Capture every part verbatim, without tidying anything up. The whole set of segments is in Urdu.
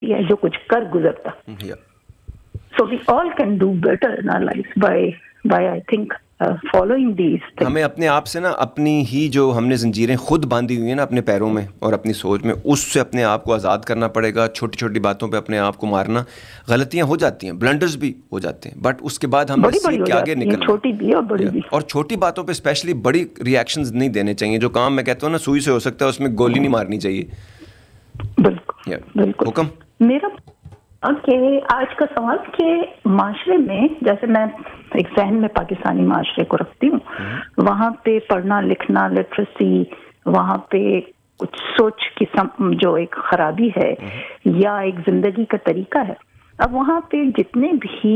वही है जो कुछ कर गुजरता. So we all can do better in our lives by by I think uh, following these things. ہمیں اپنے آپ سے نا اپنی ہی جو ہم نے زنجیریں خود باندھی ہوئی ہیں نا اپنے پیروں میں اور اپنی سوچ میں, اس سے اپنے آپ کو آزاد کرنا پڑے گا. چھوٹی چھوٹی باتوں پہ اپنے آپ کو مارنا, غلطیاں ہو جاتی ہیں, بلنڈرز بھی ہو جاتے ہیں, بٹ اس کے بعد ہمیں سیکھ کے آگے نکلنا, چھوٹی بھی اور بڑی بھی. اور چھوٹی باتوں پہ اسپیشلی بڑی ریئیکشنز نہیں دینے چاہیے. جو کام میں کہتا ہوں نا سوئی سے ہو سکتا ہے, اس میں گولی نہیں مارنی چاہیے. بالکل بالکل. حکم میرا کہ آج کا سوال کہ معاشرے میں, جیسے میں ایک ذہن میں پاکستانی معاشرے کو رکھتی ہوں, وہاں پہ پڑھنا لکھنا لٹریسی, وہاں پہ کچھ سوچ کی جو ایک خرابی ہے یا ایک زندگی کا طریقہ ہے. اب وہاں پہ جتنے بھی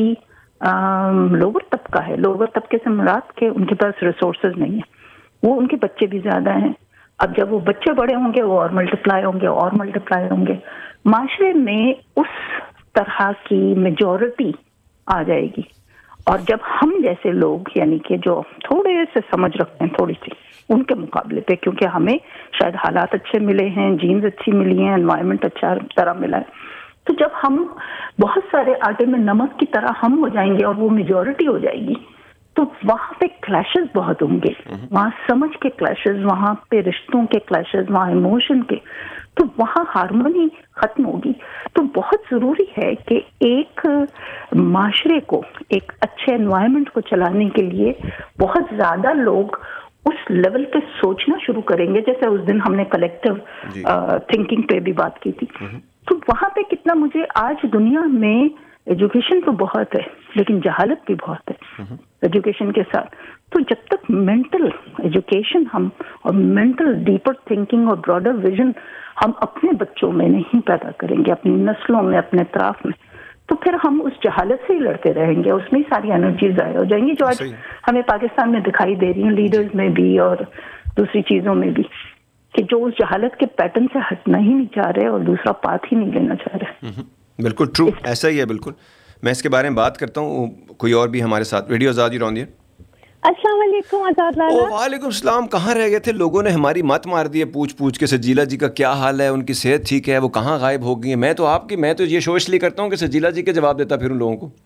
لوور طبقہ ہے, لوور طبقے سے مراد کہ ان کے پاس ریسورسز نہیں ہیں, وہ ان کے بچے بھی زیادہ ہیں. اب جب وہ بچے بڑے ہوں گے وہ اور ملٹیپلائی ہوں گے اور ملٹیپلائی ہوں گے, معاشرے میں اس طرح کی میجورٹی آ جائے گی. اور جب ہم جیسے لوگ یعنی کہ جو تھوڑے سے سمجھ رکھتے ہیں تھوڑی سی ان کے مقابلے پہ, کیونکہ ہمیں شاید حالات اچھے ملے ہیں, جینز اچھی ملی ہیں, انوائرمنٹ اچھا طرح ملا ہے, تو جب ہم بہت سارے آٹے میں نمک کی طرح ہم ہو جائیں گے اور وہ میجورٹی ہو جائے گی, تو وہاں پہ کلیشز بہت ہوں گے, وہاں سمجھ کے کلیشز, وہاں پہ رشتوں کے کلیشز, وہاں ایموشن کے, تو وہاں ہارمونی ختم ہوگی. تو بہت ضروری ہے کہ ایک معاشرے کو, ایک اچھے انوائرمنٹ کو چلانے کے لیے بہت زیادہ لوگ اس لیول پہ سوچنا شروع کریں گے. جیسے اس دن ہم نے کلیکٹیو تھنکنگ پہ بھی بات کی تھی, تو وہاں پہ کتنا مجھے آج دنیا میں ایجوکیشن تو بہت ہے لیکن جہالت بھی بہت ہے ایجوکیشن کے ساتھ. تو جب تک مینٹل ایجوکیشن ہم اور مینٹل ڈیپر تھنکنگ اور براڈر ویژن ہم اپنے بچوں میں نہیں پیدا کریں گے, اپنی نسلوں میں, اپنے اطراف میں, تو پھر ہم اس جہالت سے ہی لڑتے رہیں گے. اس میں ساری انرجی ضائع ہو جائیں گی جو آج ہمیں پاکستان میں دکھائی دے رہی ہیں, لیڈرز میں بھی اور دوسری چیزوں میں بھی, کہ جو اس جہالت کے پیٹرن سے ہٹنا ہی نہیں چاہ رہے اور دوسرا پاتھ ہی نہیں لینا چاہ رہے. بالکل ٹرو, ایسا ہی ہے. بالکل میں اس کے بارے میں بات کرتا ہوں. کوئی اور بھی ہمارے ساتھ, ریڈیو آزاد ہی رون. السلام علیکم آزاد لالا. وعلیکم السلام. کہاں رہ گئے تھے؟ لوگوں نے ہماری مت مار دی ہے پوچھ پوچھ کے سجیلا جی کا کیا حال ہے, ان کی صحت ٹھیک ہے, وہ کہاں غائب ہو گئی ہیں. میں تو آپ کی میں تو یہ شو اس لیے کرتا ہوں کہ سجیلا جی کے جواب دیتا پھر ان لوگوں کو.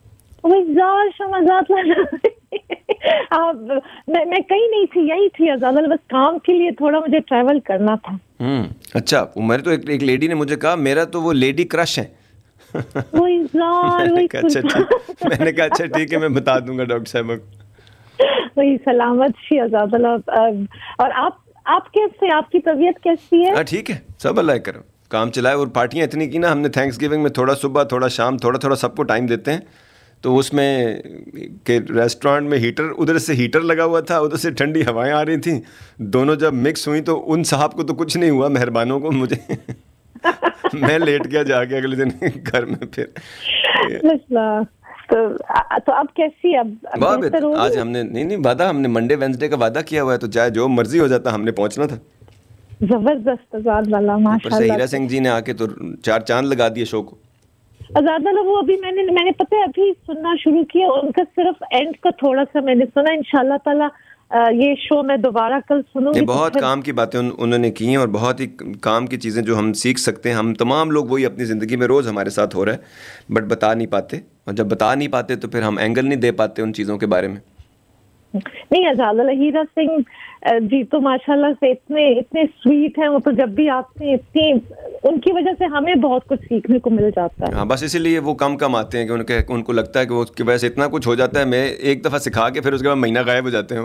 میں کہیں نہیں تھی, یہی تھی آزاد لالا, بس کام کے لیے تھوڑا مجھے ٹریول کرنا تھا. ہوں اچھا. میرے تو ایک لیڈی نے مجھے کہا میرا تو وہ لیڈی کرش ہے. میں نے کہا اچھا ٹھیک ہے, میں بتا دوں گا ڈاکٹر صاحب. وہی سلامت شی آزاد اللہ. اور آپ آپ کیسے, آپ کی طبیعت کیسی ہے؟ ہاں ٹھیک ہے, سب اللہ کرم. کام چلائے, اور پارٹیاں اتنی کی نا ہم نے تھینکس گیونگ میں, تھوڑا صبح تھوڑا شام, تھوڑا تھوڑا سب کو ٹائم دیتے ہیں. تو اس میں کہ ریسٹورینٹ میں ہیٹر, ادھر سے ہیٹر لگا ہوا تھا, ادھر سے ٹھنڈی ہوائیں آ رہی تھیں, دونوں جب مکس ہوئیں تو ان صاحب کو تو کچھ نہیں ہوا, مہربانوں کو. مجھے میں لیٹ گیا جا کے اگلے دن گھر میں. پھر تو اب کیسی, اب آج ہم نے نہیں نہیں وعدہ, ہم نے منڈے وینسڈے کا وعدہ کیا ہوا ہے, تو چاہے جو مرضی ہو جاتا ہم نے پہنچنا تھا. زبردست آزاد والا, ماشاءاللہ. ہیرا سنگھ جی نے آ کے تو چار چاند لگا دیے شو کو. آزاد والا وہ ابھی میں نے میں نے پتہ ہے ابھی سننا شروع کیا, ان کا صرف اینڈ کا تھوڑا سا میں نے سنا. انشاءاللہ تعالی یہ شو میں دوبارہ کل سنوں گی. بہت کام کی باتیں انہوں نے کی ہیں, اور بہت ہی کام کی چیزیں جو ہم سیکھ سکتے ہیں. ہم تمام لوگ وہی اپنی زندگی میں روز ہمارے ساتھ ہو رہا ہے, بٹ بتا نہیں پاتے, اور جب بتا نہیں پاتے تو پھر ہم اینگل نہیں دے پاتے ان چیزوں کے بارے میں. نہیں آزاد اللہ, ہیرا سنگھ جی تو ماشاءاللہ سے اتنے اتنے سویٹ ہیں, وہ تو جب بھی آتے ہیں اتنی, ان کی وجہ سے ہمیں بہت کچھ سیکھنے کو مل جاتا ہے. ہاں بس اسی لیے وہ کم کم آتے ہیں کہ ان کے ان کو لگتا ہے کہ وہ کی وجہ سے اتنا کچھ ہو جاتا ہے. میں ایک دفعہ سکھا کے پھر اس کے بعد مہینہ غائب ہو جاتے ہیں.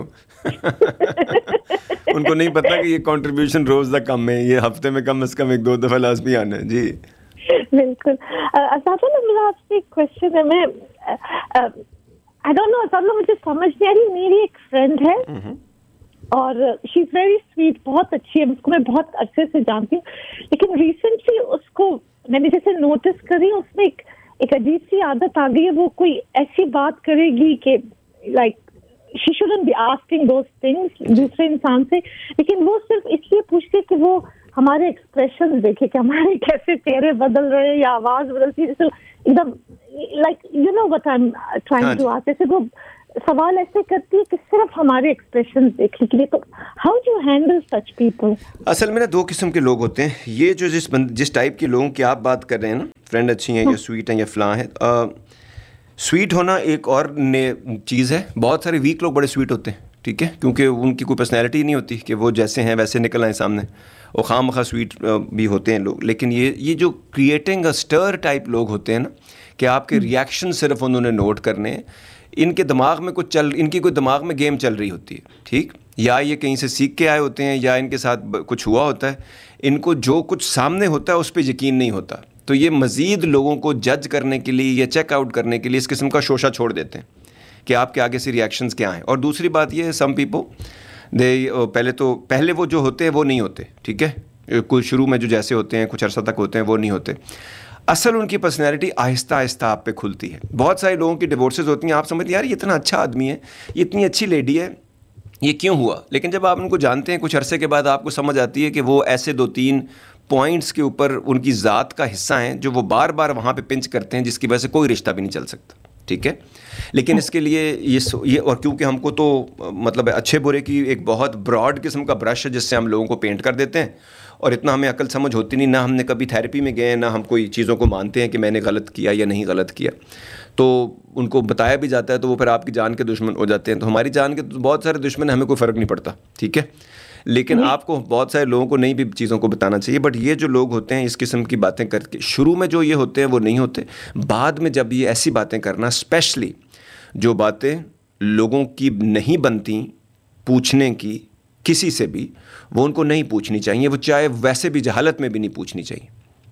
ان کو نہیں پتا کہ یہ کنٹریبیوشن روز دا کم ہے, یہ ہفتے میں کم از کم ایک دو دفعہ لازمی آنا ہے. جی بالکل. اساتذہ میرا آپ سے ایک کوشچن ہے, میں I don't know, اساتذہ مجھے سمجھ نہیں آ رہی. میری ایک فرینڈ ہے اور شی از ویری سویٹ, بہت اچھی ہے, اس کو میں بہت عرصے سے جانتی ہوں, لیکن ریسنٹلی اس کو میں نے جیسے نوٹس کری, اس میں ایک ایک عجیب سی عادت آ گئی ہے. وہ کوئی ایسی بات کرے گی کہ like she shouldn't be asking those things دوسرے انسان سے, لیکن وہ صرف اس لیے پوچھتے کہ وہ ہمارے ایکسپریشن دیکھے کہ ہمارے کیسے چہرے بدل رہے ہیں یا آواز بدلتی ہے. ایک them like you know what I am trying to ask. جیسے وہ सवाल ऐसे करती है कि सिर्फ हमारे एक्सप्रेशन देखने के लिए, तो how do handle such people? असल में ना दो किस्म के लोग होते हैं। ये जो जिस जिस टाइप के लोगों की आप बात कर रहे हैं ना, फ्रेंड अच्छी हैं या स्वीट हैं या फलां है, स्वीट होना एक और ने चीज़ है। बहुत सारे वीक लोग बड़े स्वीट होते हैं, ठीक है, क्योंकि उनकी कोई पर्सनैलिटी नहीं होती कि वो जैसे हैं वैसे निकल आए सामने, और खाम खा स्वीट भी होते हैं लोग। लेकिन ये ये जो क्रिएटिंग अ स्टर टाइप लोग होते हैं ना, कि आपके रिएक्शन सिर्फ उन्होंने नोट करने हैं, इनके दिमाग में कुछ चल इनकी कोई दिमाग में गेम चल रही होती है, ठीक, या ये कहीं से सीख के आए होते हैं या इनके साथ कुछ हुआ होता है। इनको जो कुछ सामने होता है उस पर यकीन नहीं होता, तो ये मज़ीद लोगों को जज करने के लिए या चेक आउट करने के लिए इस किस्म का शोशा छोड़ देते हैं कि आपके आगे से रिएक्शंस क्या हैं। और दूसरी बात ये है, सम पीपल दे पहले तो पहले वो जो होते हैं वो नहीं होते, ठीक है, कुछ शुरू में जो जैसे होते हैं कुछ अर्सा तक होते हैं वो नहीं होते। असल उनकी पर्सनैलिटी आहिस्ता आहिस्ता आप पे खुलती है। बहुत सारे लोगों की डिवोर्सेस होती हैं, आप समझते हैं यार ये इतना अच्छा आदमी है, ये इतनी अच्छी लेडी है, ये क्यों हुआ? लेकिन जब आप उनको जानते हैं कुछ अरसे के बाद आपको समझ आती है कि वो ऐसे दो तीन पॉइंट्स के ऊपर उनकी ज़ात का हिस्सा हैं जो वो बार बार वहाँ पे पिंच करते हैं, जिसकी वजह से कोई रिश्ता भी नहीं चल सकता, ठीक है। लेकिन इसके लिए ये ये और क्योंकि हमको तो मतलब अच्छे बुरे की एक बहुत ब्रॉड किस्म का ब्रश है जिससे हम लोगों को पेंट कर देते हैं, और इतना हमें अकल समझ होती नहीं, ना हमने कभी थेरेपी में गए, ना हम कोई चीज़ों को मानते हैं कि मैंने गलत किया या नहीं गलत किया, तो उनको बताया भी जाता है तो वो फिर आपकी जान के दुश्मन हो जाते हैं। तो हमारी जान के बहुत सारे दुश्मन, हमें कोई फ़र्क नहीं पड़ता, ठीक है, लेकिन आपको बहुत सारे लोगों को नहीं भी चीज़ों को बताना चाहिए। बट ये जो लोग होते हैं इस किस्म की बातें करके, शुरू में जो ये होते हैं वो नहीं होते, बाद में जब ये ऐसी बातें करना, स्पेशली जो बातें लोगों की नहीं बनती पूछने की किसी से भी, वो उनको नहीं पूछनी चाहिए, वो चाहे वैसे भी जहालत में भी नहीं पूछनी चाहिए।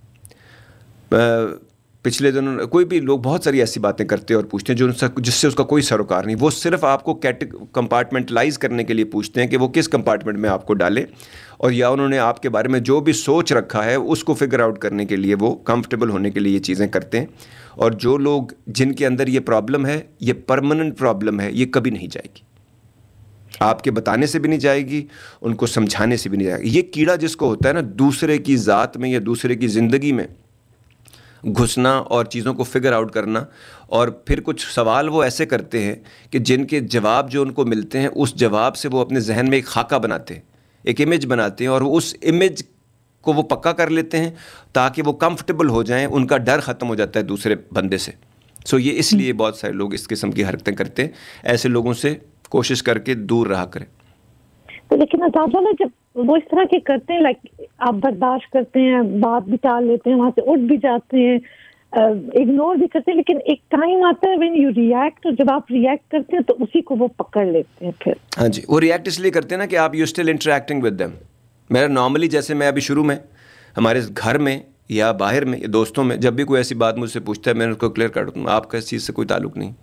पिछले दिनों कोई भी लोग बहुत सारी ऐसी बातें करते हैं और पूछते हैं जो उनसे जिससे उसका कोई सरोकार नहीं, वो सिर्फ आपको कैट कंपार्टमेंटलाइज करने के लिए पूछते हैं कि वो किस कंपार्टमेंट में आपको डाले, और या उन्होंने आपके बारे में जो भी सोच रखा है उसको फिगर आउट करने के लिए, वो कंफर्टेबल होने के लिए ये चीज़ें करते हैं। और जो लोग जिनके अंदर ये प्रॉब्लम है, ये परमानेंट प्रॉब्लम है, ये कभी नहीं जाएगी, आपके बताने से भी नहीं जाएगी, उनको समझाने से भी नहीं जाएगी। ये कीड़ा जिसको होता है ना, दूसरे की ज़ात में या दूसरे की ज़िंदगी में घुसना और चीज़ों को फिगर आउट करना, और फिर कुछ सवाल वो ऐसे करते हैं कि जिनके जवाब जो उनको मिलते हैं उस जवाब से वो अपने जहन में एक खाका बनाते हैं, एक इमेज बनाते हैं, और उस इमेज को वो पक्का कर लेते हैं ताकि वो कंफर्टेबल हो जाएं, उनका डर ख़त्म हो जाता है दूसरे बंदे से। सो ये इसलिए बहुत सारे लोग इस किस्म की हरकतें करते हैं। ऐसे लोगों से कोशिश करके दूर रहा करें। तो लेकिन असादा जब वो इस तरह के करते हैं, लाइक आप बर्दाश्त करते हैं, बात भी टाल लेते हैं, वहाँ से उठ भी जाते हैं, इग्नोर भी करते हैं, लेकिन एक टाइम आता है व्हेन यू रिएक्ट, और जब आप रिएक्ट करते हैं तो उसी को वो पकड़ लेते हैं फिर। हाँ जी, वो रिएक्ट इसलिए करते हैं ना कि आप you still interacting with them. मेरा नॉर्मली जैसे मैं अभी शुरू में हमारे घर में या बाहर में या दोस्तों में जब भी कोई ऐसी बात मुझसे पूछता है, मैंने उसको क्लियर कर दूँ, आपका इस चीज़ से कोई ताल्लुक नहीं,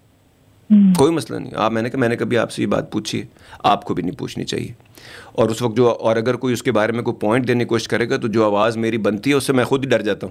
कोई मसला नहीं। आप मैंने कहा मैंने कभी आपसे ये बात पूछी है, आपको भी नहीं पूछनी चाहिए। और उस वक्त जो, और अगर कोई उसके बारे में कोई पॉइंट देने की कोशिश करेगा तो जो आवाज़ मेरी बनती है उससे मैं खुद ही डर जाता हूँ।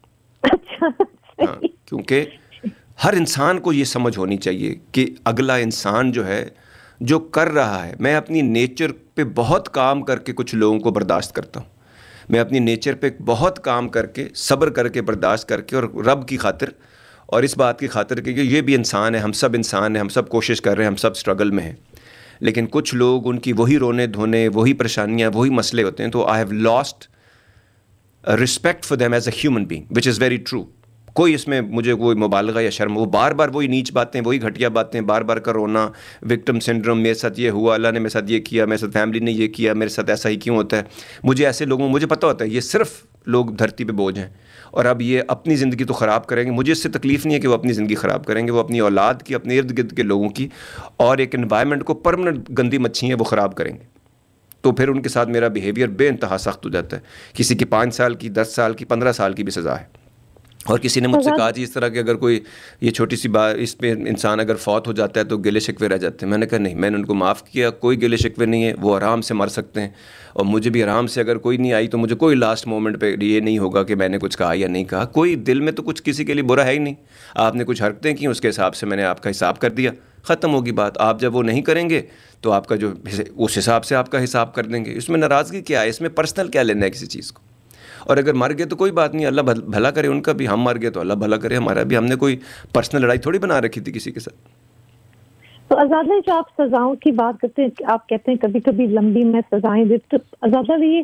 हाँ, क्योंकि हर इंसान को ये समझ होनी चाहिए कि अगला इंसान जो है जो कर रहा है, मैं अपनी नेचर पे बहुत काम करके कुछ लोगों को बर्दाश्त करता हूँ, मैं अपनी नेचर पे बहुत काम करके, सब्र करके, बर्दाश्त करके, और रब की खातिर और इस बात की खातिर कि ये भी इंसान है, हम सब इंसान हैं, हम सब कोशिश कर रहे हैं, हम सब स्ट्रगल में हैं। लेकिन कुछ लोग, उनकी वही रोने धोने, वही परेशानियाँ, वही मसले होते हैं, तो I have lost respect for them as a human being, which is very true. कोई इसमें मुझे कोई मुबालगा या शर्म, वो बार बार वही नीच बातें, वही घटिया बातें, बार बार का रोना, विक्टिम सिंड्रोम, मेरे साथ ये हुआ, अल्लाह ने मेरे साथ ये किया, मेरे साथ फैमिली ने ये किया, मेरे साथ ऐसा ही क्यों होता है। मुझे ऐसे लोगों, मुझे पता होता है ये सिर्फ लोग धरती पे बोझ हैं, और अब ये अपनी ज़िंदगी तो ख़राब करेंगे। मुझे इससे तकलीफ़ नहीं है कि वो अपनी ज़िंदगी ख़राब करेंगे, वो अपनी औलाद की, अपने इर्द गिर्द के लोगों की, और एक एनवायरनमेंट को परमानेंट गंदी मच्छी है वो ख़राब करेंगे। तो फिर उनके साथ मेरा बिहेवियर बेइंतहा सख्त हो जाता है। किसी की पाँच साल की, दस साल की, पंद्रह साल की भी सज़ा है। और किसी ने मुझसे कहा जी इस तरह की अगर कोई ये छोटी सी बात, इस पे इंसान अगर फौत हो जाता है तो गिले शिकवे रह जाते हैं। मैंने कहा नहीं, मैंने उनको माफ़ किया, कोई गिले शिकवे नहीं है, वो आराम से मर सकते हैं, और मुझे भी आराम से, अगर कोई नहीं आई तो मुझे कोई लास्ट मोमेंट पे ये नहीं होगा कि मैंने कुछ कहा या नहीं कहा। कोई दिल में तो कुछ किसी के लिए बुरा है ही नहीं, आपने कुछ हरकतें की, उसके हिसाब से मैंने आपका हिसाब कर दिया, ख़त्म होगी बात। आप जब वो नहीं करेंगे तो आपका जो उस हिसाब से आपका हिसाब कर देंगे। इसमें नाराज़गी क्या है, इसमें पर्सनल क्या लेना है किसी चीज़ को। और अगर मर गए तो कोई बात नहीं, अल्लाह भला करे उनका भी, हम मर गए तो अल्लाह भला करे हमारा भी। हमने कोई पर्सनल लड़ाई थोड़ी बना रखी थी किसी के साथ। تو آزادہ جو آپ سزاؤں کی بات کرتے ہیں، آپ کہتے ہیں کبھی کبھی لمبی میں سزائیں دیتے، تو آزادہ یہ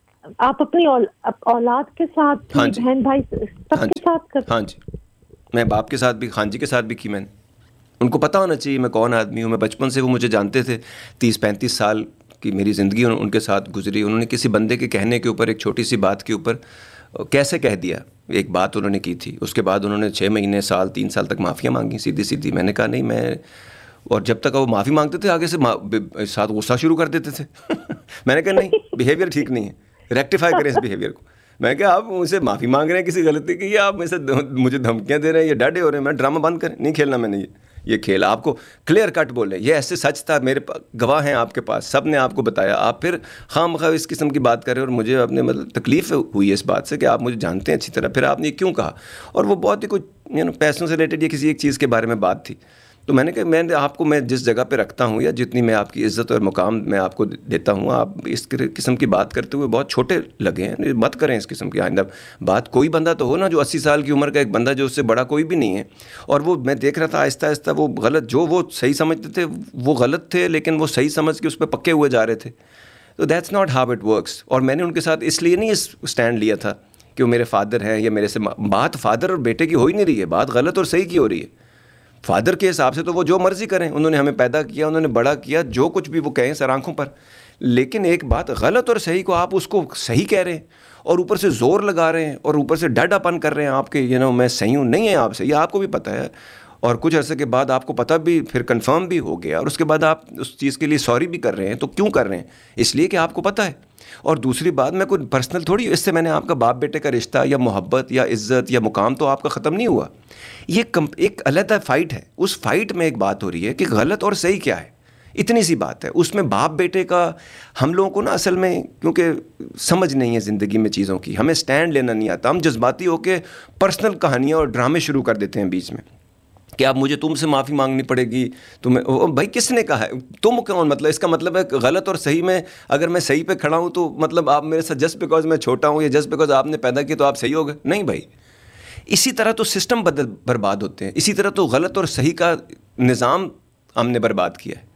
آپ اپنی اولاد کے ساتھ، ہاں جی، بہن بھائی سب ہاں کے جی، ساتھ کرتے؟ ہاں جی، میں باپ کے ساتھ بھی، خان جی کے ساتھ بھی کی میں نے. ان کو پتہ ہونا چاہیے میں کون آدمی ہوں. میں بچپن سے وہ مجھے جانتے تھے. تیس پینتیس سال کی میری زندگی ان کے ساتھ گزری. انہوں نے کسی بندے کے کہنے کے اوپر، ایک چھوٹی سی بات کے اوپر کیسے کہہ دیا. ایک بات انہوں نے کی تھی، اس کے بعد انہوں نے چھ مہینے سال تین سال تک معافیاں مانگی سیدھی سیدھی. میں نے کہا نہیں میں، اور جب تک وہ معافی مانگتے تھے آگے سے ساتھ غصہ شروع کر دیتے تھے. میں نے کہا نہیں، بیہیویئر ٹھیک نہیں ہے، ریکٹیفائی کریں اس بیہیویئر کو. میں نے کہا آپ مجھ سے معافی مانگ رہے ہیں کسی غلطی کی، یا آپ مجھ سے مجھے دھمکیاں دے رہے ہیں یا ڈاڈے ہو رہے ہیں. میں ڈرامہ بند کریں، نہیں کھیلنا میں نے یہ یہ کھیل. آپ کو کلیئر کٹ بولیں، یہ ایسے سچ تھا، میرے گواہ ہیں آپ کے پاس، سب نے آپ کو بتایا. آپ پھر خواہ مخواہ اس قسم کی بات کریں. اور مجھے اپنے مطلب تکلیف ہوئی ہے اس بات سے کہ آپ مجھے جانتے ہیں اچھی طرح، پھر آپ نے یہ کیوں کہا. اور وہ بہت ہی کچھ یو نو پیسوں سے ریلیٹڈ یا کسی ایک چیز کے بارے میں بات تھی. تو میں نے کہا میں آپ کو، میں جس جگہ پہ رکھتا ہوں یا جتنی میں آپ کی عزت اور مقام میں آپ کو دیتا ہوں، آپ اس قسم کی بات کرتے ہوئے بہت چھوٹے لگے ہیں. مت کریں اس قسم کی آئندہ بات. کوئی بندہ تو ہو نا جو اسی سال کی عمر کا ایک بندہ جو اس سے بڑا کوئی بھی نہیں ہے. اور وہ میں دیکھ رہا تھا آہستہ آہستہ وہ غلط، جو وہ صحیح سمجھتے تھے وہ غلط تھے، لیکن وہ صحیح سمجھ کے اس پہ پکے ہوئے جا رہے تھے. تو that's not how it works. اور میں نے ان کے ساتھ اس لیے نہیں اس اسٹینڈ لیا تھا کہ وہ میرے فادر ہیں یا میرے سے. بات فادر اور بیٹے کی ہو ہی نہیں رہی ہے، بات غلط اور صحیح کی ہو رہی ہے. فادر کے حساب سے تو وہ جو مرضی کریں، انہوں نے ہمیں پیدا کیا، انہوں نے بڑا کیا، جو کچھ بھی وہ کہیں سر آنکھوں پر. لیکن ایک بات غلط اور صحیح کو آپ اس کو صحیح کہہ رہے ہیں اور اوپر سے زور لگا رہے ہیں اور اوپر سے ڈڈا پن کر رہے ہیں آپ کے یو نو میں صحیح ہوں. نہیں ہے آپ سے، یہ آپ کو بھی پتہ ہے. اور کچھ عرصے کے بعد آپ کو پتہ بھی پھر کنفرم بھی ہو گیا، اور اس کے بعد آپ اس چیز کے لیے سوری بھی کر رہے ہیں. تو کیوں کر رہے ہیں؟ اس لیے کہ آپ کو پتہ ہے. اور دوسری بات، میں کوئی پرسنل تھوڑی، اس سے میں نے آپ کا باپ بیٹے کا رشتہ یا محبت یا عزت یا مقام تو آپ کا ختم نہیں ہوا. یہ ایک علیحدہ فائٹ ہے. اس فائٹ میں ایک بات ہو رہی ہے کہ غلط اور صحیح کیا ہے، اتنی سی بات ہے. اس میں باپ بیٹے کا ہم لوگوں کو نا اصل میں کیونکہ سمجھ نہیں ہے زندگی میں چیزوں کی، ہمیں سٹینڈ لینا نہیں آتا. ہم جذباتی ہو کے پرسنل کہانیاں اور ڈرامے شروع کر دیتے ہیں بیچ میں کہ اب مجھے تم سے معافی مانگنی پڑے گی. تمہیں بھائی کس نے کہا ہے تم کون؟ مطلب اس کا مطلب ہے غلط اور صحیح میں اگر میں صحیح پہ کھڑا ہوں تو مطلب آپ میرے ساتھ جسٹ بیکاز میں چھوٹا ہوں یا جسٹ بیکاز آپ نے پیدا کیا تو آپ صحیح ہو گئے؟ نہیں بھائی. اسی طرح تو سسٹم بدل برباد ہوتے ہیں. اسی طرح تو غلط اور صحیح کا نظام ہم نے برباد کیا ہے.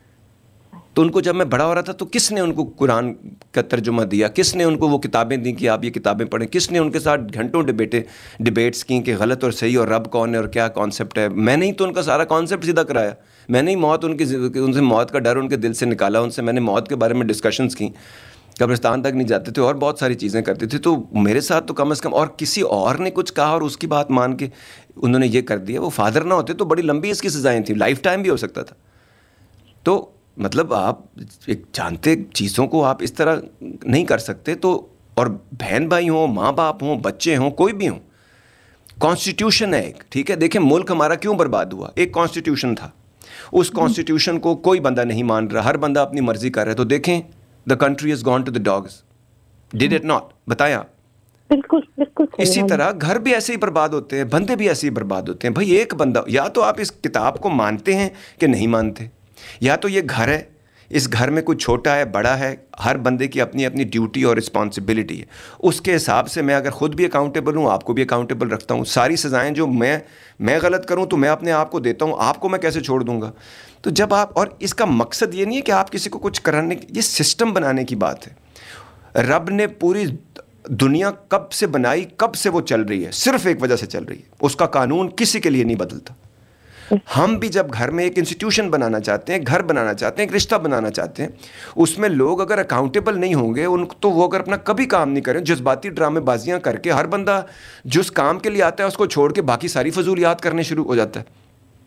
تو ان کو جب میں بڑا ہو رہا تھا تو کس نے ان کو قرآن کا ترجمہ دیا؟ کس نے ان کو وہ کتابیں دیں کہ آپ یہ کتابیں پڑھیں؟ کس نے ان کے ساتھ گھنٹوں ڈبیٹیں ڈبیٹس کی کہ غلط اور صحیح اور رب کون ہے اور کیا کانسیپٹ ہے؟ میں نے ہی تو ان کا سارا کانسیپٹ سیدھا کرایا. میں نے ہی موت ان کی ان سے موت کا ڈر ان کے دل سے نکالا. ان سے میں نے موت کے بارے میں ڈسکشنز کی. قبرستان تک نہیں جاتے تھے اور بہت ساری چیزیں کرتے تھے. تو میرے ساتھ تو کم از کم، اور کسی اور نے کچھ کہا اور اس کی بات مان کے انہوں نے یہ کر دیا. وہ فادر نہ ہوتے تو بڑی لمبی اس کی سزائیں تھیں، لائف ٹائم بھی ہو سکتا تھا. تو مطلب آپ ایک جانتے چیزوں کو آپ اس طرح نہیں کر سکتے. تو اور بہن بھائی ہوں، ماں باپ ہوں، بچے ہوں، کوئی بھی ہوں، کانسٹیٹیوشن ہے ایک، ٹھیک ہے. دیکھیں ملک ہمارا کیوں برباد ہوا؟ ایک کانسٹیٹیوشن تھا. اس کانسٹیٹیوشن کو کوئی بندہ نہیں مان رہا، ہر بندہ اپنی مرضی کر رہا ہے. تو دیکھیں the country has gone to the dogs. Did it not? بتائیں آپ. بالکل بالکل. اسی طرح گھر بھی ایسے ہی برباد ہوتے ہیں، بندے بھی ایسے ہی برباد ہوتے ہیں. بھائی ایک بندہ، یا تو آپ اس کتاب کو مانتے ہیں کہ نہیں مانتے، یا تو یہ گھر ہے، اس گھر میں کوئی چھوٹا ہے بڑا ہے، ہر بندے کی اپنی اپنی ڈیوٹی اور رسپانسبلٹی ہے. اس کے حساب سے میں اگر خود بھی اکاؤنٹیبل ہوں، آپ کو بھی اکاؤنٹیبل رکھتا ہوں. ساری سزائیں جو میں میں غلط کروں تو میں اپنے آپ کو دیتا ہوں، آپ کو میں کیسے چھوڑ دوں گا؟ تو جب آپ، اور اس کا مقصد یہ نہیں ہے کہ آپ کسی کو کچھ کرانے کی، یہ سسٹم بنانے کی بات ہے. رب نے پوری دنیا کب سے بنائی، کب سے وہ چل رہی ہے، صرف ایک وجہ سے چل رہی ہے. اس کا قانون کسی کے لیے نہیں بدلتا. ہم بھی جب گھر میں ایک انسٹیٹیوشن بنانا چاہتے ہیں، گھر بنانا چاہتے ہیں، ایک رشتہ بنانا چاہتے ہیں، اس میں لوگ اگر اکاؤنٹیبل نہیں ہوں گے ان تو وہ اگر اپنا کبھی کام نہیں کریں، جذباتی ڈرامے بازیاں کر کے ہر بندہ جس کام کے لیے آتا ہے اس کو چھوڑ کے باقی ساری فضولیات کرنے شروع ہو جاتا ہے.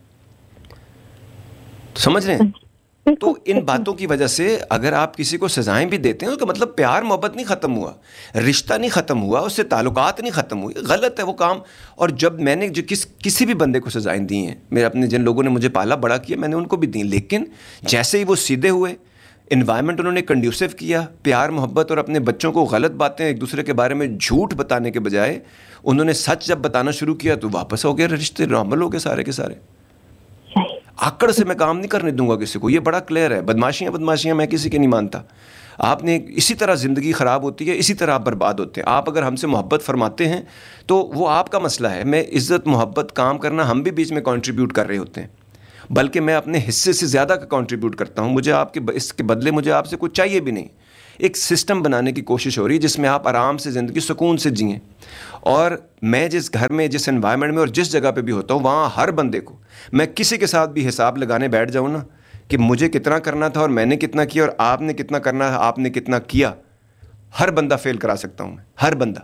سمجھ رہے ہیں؟ تو ان باتوں کی وجہ سے اگر آپ کسی کو سزائیں بھی دیتے ہیں تو مطلب پیار محبت نہیں ختم ہوا، رشتہ نہیں ختم ہوا، اس سے تعلقات نہیں ختم ہوئے. غلط ہے وہ کام. اور جب میں نے جو کس کسی بھی بندے کو سزائیں دی ہیں، میرے اپنے جن لوگوں نے مجھے پالا بڑا کیا، میں نے ان کو بھی دیں. لیکن جیسے ہی وہ سیدھے ہوئے، انوائرمنٹ انہوں نے کنڈیوسو کیا، پیار محبت، اور اپنے بچوں کو غلط باتیں ایک دوسرے کے بارے میں جھوٹ بتانے کے بجائے انہوں نے سچ جب بتانا شروع کیا تو واپس ہو گئے رشتے، نارمل ہو گئے سارے کے سارے. آکڑ سے میں کام نہیں کرنے دوں گا کسی کو، یہ بڑا کلیئر ہے. بدماشیاں بدماشیاں میں کسی کے نہیں مانتا. آپ نے اسی طرح زندگی خراب ہوتی ہے، اسی طرح آپ برباد ہوتے ہیں. آپ اگر ہم سے محبت فرماتے ہیں تو وہ آپ کا مسئلہ ہے. میں عزت محبت کام کرنا ہم بھی بیچ میں کنٹریبیوٹ کر رہے ہوتے ہیں. بلکہ میں اپنے حصے سے زیادہ کا کنٹریبیوٹ کرتا ہوں. مجھے آپ کے اس کے بدلے مجھے آپ سے کچھ چاہیے بھی نہیں. ایک سسٹم بنانے کی کوشش ہو رہی ہے جس میں آپ آرام سے زندگی سکون سے جئیں. اور میں جس گھر میں, جس انوائرمنٹ میں اور جس جگہ پہ بھی ہوتا ہوں, وہاں ہر بندے کو, میں کسی کے ساتھ بھی حساب لگانے بیٹھ جاؤں نا کہ مجھے کتنا کرنا تھا اور میں نے کتنا کیا اور آپ نے کتنا کرنا تھا, آپ نے کتنا کیا, ہر بندہ فیل کرا سکتا ہوں میں, ہر بندہ.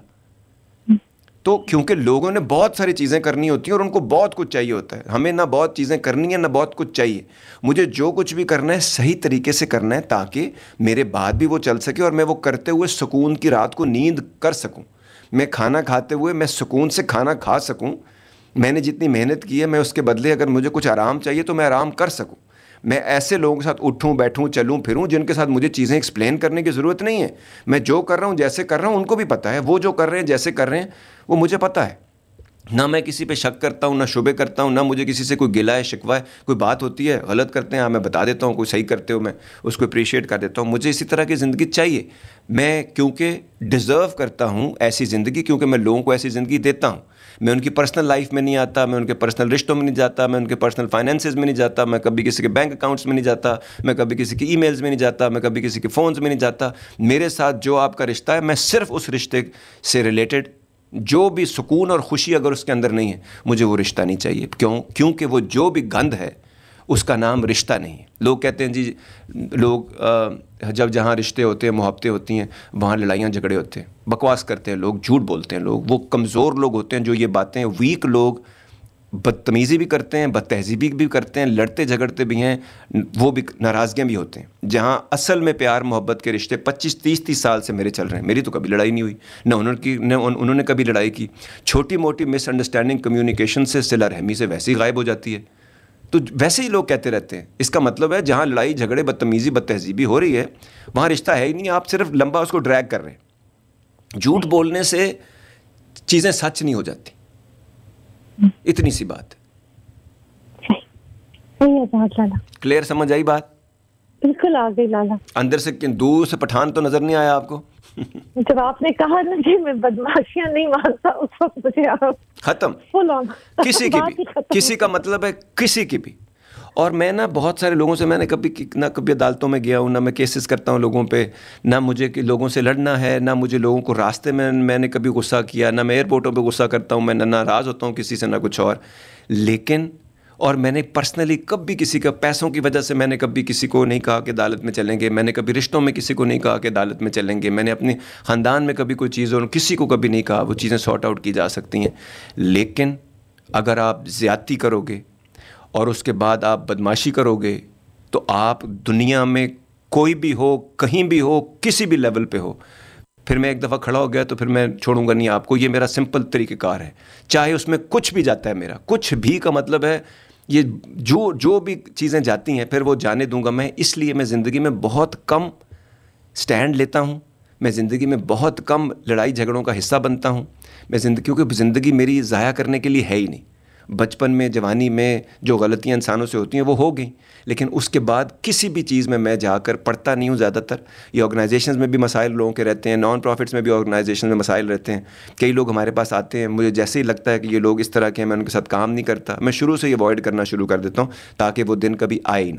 تو کیونکہ لوگوں نے بہت ساری چیزیں کرنی ہوتی ہیں اور ان کو بہت کچھ چاہیے ہوتا ہے. ہمیں نہ بہت چیزیں کرنی ہیں نہ بہت کچھ چاہیے. مجھے جو کچھ بھی کرنا ہے صحیح طریقے سے کرنا ہے تاکہ میرے بعد بھی وہ چل سکے اور میں وہ کرتے ہوئے سکون کی رات کو نیند کر سکوں. میں کھانا کھاتے ہوئے میں سکون سے کھانا کھا سکوں. میں نے جتنی محنت کی ہے میں اس کے بدلے اگر مجھے کچھ آرام چاہیے تو میں آرام کر سکوں. میں ایسے لوگوں کے ساتھ اٹھوں بیٹھوں چلوں پھروں جن کے ساتھ مجھے چیزیں ایکسپلین کرنے کی ضرورت نہیں ہے. میں جو کر رہا ہوں جیسے کر رہا ہوں ان کو بھی پتہ ہے, وہ جو کر رہے ہیں جیسے کر رہے ہیں وہ مجھے پتہ ہے. نہ میں کسی پہ شک کرتا ہوں, نہ شبے کرتا ہوں, نہ مجھے کسی سے کوئی گلہ ہے شکوہ ہے. کوئی بات ہوتی ہے غلط کرتے ہیں ہاں میں بتا دیتا ہوں, کوئی صحیح کرتے ہو میں اس کو اپریشیٹ کر دیتا ہوں. مجھے اسی طرح کی زندگی چاہیے. میں کیونکہ ڈیزرو کرتا ہوں ایسی زندگی, کیونکہ میں لوگوں کو ایسی زندگی دیتا ہوں. میں ان کی پرسنل لائف میں نہیں آتا, میں ان کے پرسنل رشتوں میں نہیں جاتا, میں ان کے پرسنل فائنینسز میں نہیں جاتا, میں کبھی کسی کے بینک اکاؤنٹس میں نہیں جاتا, میں کبھی کسی کی ای میلز میں نہیں جاتا, میں کبھی کسی کے فونز میں نہیں جاتا. میرے ساتھ جو آپ کا رشتہ ہے میں صرف اس رشتے سے ریلیٹڈ جو بھی سکون اور خوشی اگر اس کے اندر نہیں ہے مجھے وہ رشتہ نہیں چاہیے. کیوں؟ کیونکہ وہ جو بھی گند ہے اس کا نام رشتہ نہیں ہے. لوگ کہتے ہیں جی لوگ جب جہاں رشتے ہوتے ہیں محبتیں ہوتی ہیں وہاں لڑائیاں جھگڑے ہوتے ہیں. بکواس کرتے ہیں لوگ, جھوٹ بولتے ہیں لوگ. وہ کمزور لوگ ہوتے ہیں جو یہ باتیں, ویک لوگ بدتمیزی بھی کرتے ہیں, بد تہذیبی بھی کرتے ہیں, لڑتے جھگڑتے بھی ہیں, وہ بھی ناراضگیاں بھی ہوتے ہیں. جہاں اصل میں پیار محبت کے رشتے پچیس تیس تیس سال سے میرے چل رہے ہیں. میری تو کبھی لڑائی نہیں ہوئی, نہ انہوں کی نہ انہوں نے کبھی لڑائی کی. چھوٹی موٹی مس انڈرسٹینڈنگ کمیونیکیشن سے صلہ رحمی سے ویسے ہی غائب ہو جاتی ہے. تو ویسے ہی لوگ کہتے رہتے ہیں. اس کا مطلب ہے جہاں لڑائی جھگڑے بدتمیزی بد تہذیبی ہو رہی ہے وہاں رشتہ ہے ہی نہیں. آپ صرف لمبا اس کو ڈریگ کر رہے ہیں. جھوٹ بولنے سے چیزیں سچ نہیں ہو جاتی. اتنی سی بات ہے. کلیئر سمجھ آئی بات؟ بالکل آ گئی لالا. اندر سے دور سے پٹھان تو نظر نہیں آیا آپ کو؟ جب آپ نے کہا نا جی میں بدماشیاں نہیں مانتا اس وقت مجھے ختم کسی کی بھی, کسی کا مطلب ہے کسی کی بھی. اور میں نا بہت سارے لوگوں سے, میں نے کبھی نہ کبھی عدالتوں میں گیا ہوں, نہ میں کیسز کرتا ہوں لوگوں پہ, نہ مجھے کہ لوگوں سے لڑنا ہے, نہ مجھے لوگوں کو راستے میں میں نے کبھی غصہ کیا, نہ میں ایئرپورٹوں پہ غصہ کرتا ہوں, میں نہ ناراض ہوتا ہوں کسی سے نہ کچھ اور. لیکن اور میں نے پرسنلی کبھی کسی کا پیسوں کی وجہ سے میں نے کبھی کسی کو نہیں کہا کہ عدالت میں چلیں گے. میں نے کبھی رشتوں میں کسی کو نہیں کہا کہ عدالت میں چلیں گے. میں نے اپنے خاندان میں کبھی کوئی چیز اور کسی کو کبھی نہیں کہا. وہ چیزیں سارٹ آؤٹ کی جا سکتی ہیں. لیکن اگر آپ زیادتی کرو گے اور اس کے بعد آپ بدماشی کرو گے تو آپ دنیا میں کوئی بھی ہو, کہیں بھی ہو, کسی بھی لیول پہ ہو, پھر میں ایک دفعہ کھڑا ہو گیا تو پھر میں چھوڑوں گا نہیں آپ کو. یہ میرا سمپل طریقہ کار ہے. چاہے اس میں کچھ بھی جاتا ہے میرا, کچھ بھی کا مطلب ہے یہ جو جو بھی چیزیں جاتی ہیں پھر وہ جانے دوں گا میں. اس لیے میں زندگی میں بہت کم سٹینڈ لیتا ہوں. میں زندگی میں بہت کم لڑائی جھگڑوں کا حصہ بنتا ہوں. میں زندگی کیونکہ زندگی میری ضائع کرنے کے لیے ہے ہی نہیں. بچپن میں جوانی میں جو غلطیاں انسانوں سے ہوتی ہیں وہ ہو گئیں, لیکن اس کے بعد کسی بھی چیز میں میں جا کر پڑھتا نہیں ہوں. زیادہ تر یہ آرگنائزیشنز میں بھی مسائل لوگوں کے رہتے ہیں, نان پروفٹس میں بھی آرگنائزیشن میں مسائل رہتے ہیں. کئی لوگ ہمارے پاس آتے ہیں, مجھے جیسے ہی لگتا ہے کہ یہ لوگ اس طرح کے ہیں میں ان کے ساتھ کام نہیں کرتا. میں شروع سے یہ اوائڈ کرنا شروع کر دیتا ہوں تاکہ وہ دن کبھی آئے ہی نہ.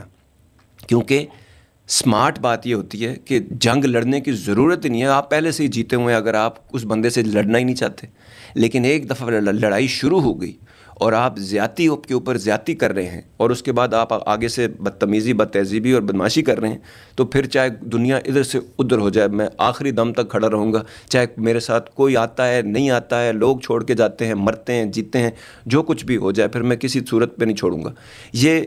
کیونکہ سمارٹ بات یہ ہوتی ہے کہ جنگ لڑنے کی ضرورت ہی نہیں ہے. آپ پہلے سے ہی جیتے ہوئے ہیں اگر آپ اس بندے سے لڑنا ہی نہیں چاہتے. لیکن ایک دفعہ لڑائی شروع ہو گئی اور آپ زیادتی کے اوپر زیادتی کر رہے ہیں اور اس کے بعد آپ آگے سے بدتمیزی بد تہذیبی اور بدماشی کر رہے ہیں تو پھر چاہے دنیا ادھر سے ادھر ہو جائے میں آخری دم تک کھڑا رہوں گا. چاہے میرے ساتھ کوئی آتا ہے نہیں آتا ہے, لوگ چھوڑ کے جاتے ہیں, مرتے ہیں, جیتے ہیں, جو کچھ بھی ہو جائے, پھر میں کسی صورت پہ نہیں چھوڑوں گا. یہ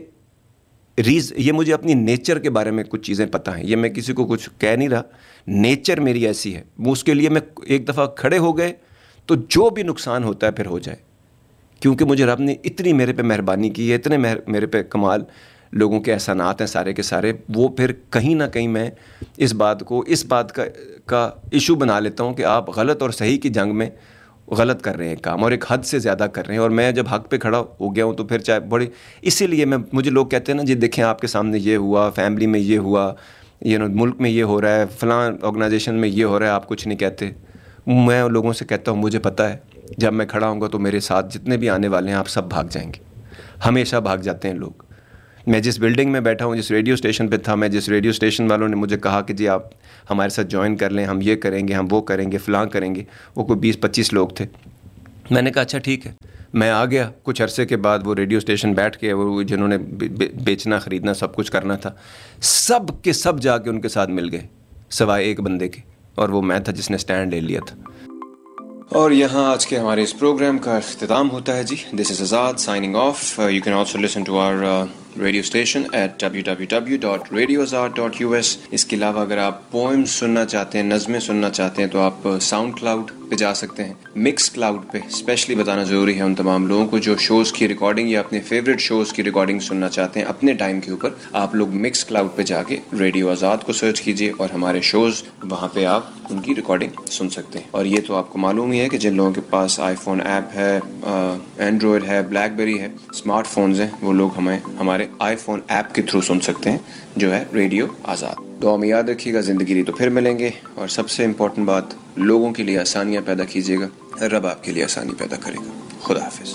ریز یہ مجھے اپنی نیچر کے بارے میں کچھ چیزیں پتہ ہیں. یہ میں کسی کو کچھ کہہ نہیں رہا, نیچر میری ایسی ہے. اس کے لیے میں ایک دفعہ کھڑے ہو گئے تو جو بھی نقصان ہوتا ہے پھر ہو جائے, کیونکہ مجھے رب نے اتنی میرے پہ مہربانی کی ہے, اتنے میرے پہ کمال لوگوں کے احسانات ہیں سارے کے سارے. وہ پھر کہیں نہ کہیں میں اس بات کو اس بات کا کا ایشو بنا لیتا ہوں کہ آپ غلط اور صحیح کی جنگ میں غلط کر رہے ہیں کام اور ایک حد سے زیادہ کر رہے ہیں. اور میں جب حق پہ کھڑا ہو گیا ہوں تو پھر چاہے بڑی, اسی لیے میں مجھے لوگ کہتے ہیں نا جی دیکھیں آپ کے سامنے یہ ہوا, فیملی میں یہ ہوا, یہ نا ملک میں یہ ہو رہا ہے, فلاں آرگنائزیشن میں یہ ہو رہا ہے, آپ کچھ نہیں کہتے. میں لوگوں سے کہتا ہوں مجھے پتہ ہے جب میں کھڑا ہوں گا تو میرے ساتھ جتنے بھی آنے والے ہیں آپ سب بھاگ جائیں گے. ہمیشہ بھاگ جاتے ہیں لوگ. मैं जिस बिल्डिंग में बैठा हूँ, जिस रेडियो स्टेशन पे था मैं, जिस रेडियो स्टेशन वालों ने मुझे कहा कि जी आप हमारे साथ ज्वाइन कर लें, हम ये करेंगे, हम वो करेंगे, फ़लाँ करेंगे, वो कोई बीस पच्चीस लोग थे। मैंने कहा अच्छा ठीक है, मैं आ गया। कुछ अरसे के बाद वो रेडियो स्टेशन बैठ के, वो जिन्होंने बे, बेचना ख़रीदना सब कुछ करना था, सब के सब जाके उनके साथ मिल गए सिवाय एक बंदे के, और वो मैं था जिसने स्टैंड ले लिया था। और यहाँ आज के हमारे इस प्रोग्राम का इख्तिताम होता है जी। This is Azad signing off. You can also listen to our radio station at W W W dot radio Azad dot U S. इसके अलावा अगर आप पोएम्स सुनना चाहते हैं, नज़में सुनना चाहते हैं, तो आप साउंड क्लाउड पे जा सकते हैं। मिक्स क्लाउड पे स्पेशली बताना ज़रूरी है उन तमाम लोगों को जो शोज़ की रिकॉर्डिंग या अपने फेवरेट शोज़ की रिकॉर्डिंग सुनना चाहते हैं अपने टाइम के ऊपर, आप लोग मिक्स क्लाउड पे जाके रेडियो आज़ाद को सर्च कीजिए और हमारे शोज़ वहाँ पे आप उनकी रिकॉर्डिंग सुन सकते हैं। और ये तो आपको मालूम ही है कि जिन लोगों के पास आईफोन ऐप है, एंड्रॉयड है, ब्लैकबेरी है, स्मार्टफोन्स हैं, वो लोग हमें हमारे आईफोन ऐप के थ्रू सुन सकते हैं जो है रेडियो आज़ाद। दुआ में याद रखिएगा, ज़िंदगी रही तो फिर मिलेंगे। और सबसे इम्पोर्टेंट बात, लोगों के लिए आसानियाँ पैदा कीजिएगा, रब आपके लिए आसानी पैदा करेगा। खुदा हाफिज़।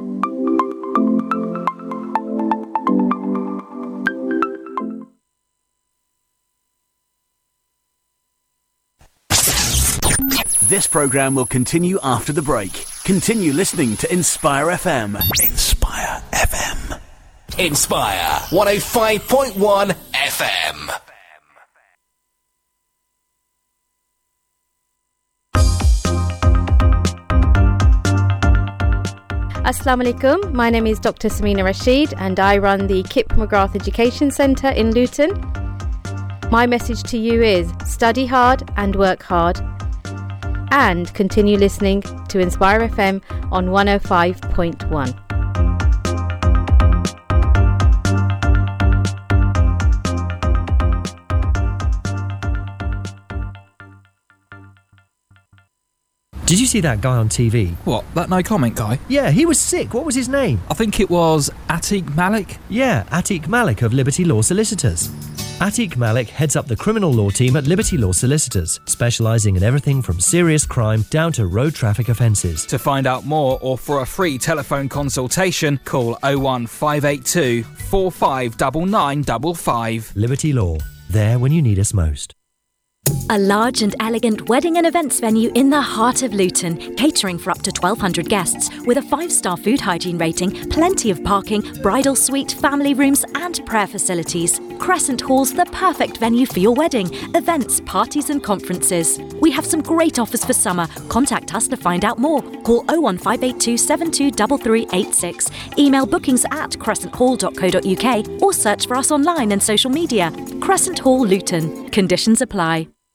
This program will continue after the break. Continue listening to Inspire F M. Inspire F M. Inspire one oh five point one F M. Assalamu alaikum. My name is Doctor Samina Rashid and I run the Kip McGrath Education Centre in Luton. My message to you is study hard and work hard, and continue listening to Inspire F M on one oh five point one. Did you see that guy on T V? What, that no comment guy? Yeah, he was sick. What was his name? I think it was Atiq Malik. Yeah, Atiq Malik of Liberty Law Solicitors. Atiq Malik heads up the criminal law team at Liberty Law Solicitors, specialising in everything from serious crime down to road traffic offences. To find out more or for a free telephone consultation, call oh one five eight two four five nine nine five five. Liberty Law, there when you need us most. A large and elegant wedding and events venue in the heart of Luton, catering for up to twelve hundred guests, with a five-star food hygiene rating, plenty of parking, bridal suite, family rooms and prayer facilities. Crescent Hall's the perfect venue for your wedding, events, parties and conferences. We have some great offers for summer. Contact us to find out more. Call oh one five eight two seven two three three eight six. Email bookings at crescent hall dot co dot uk or search for us online and social media. Crescent Hall, Luton. Conditions apply.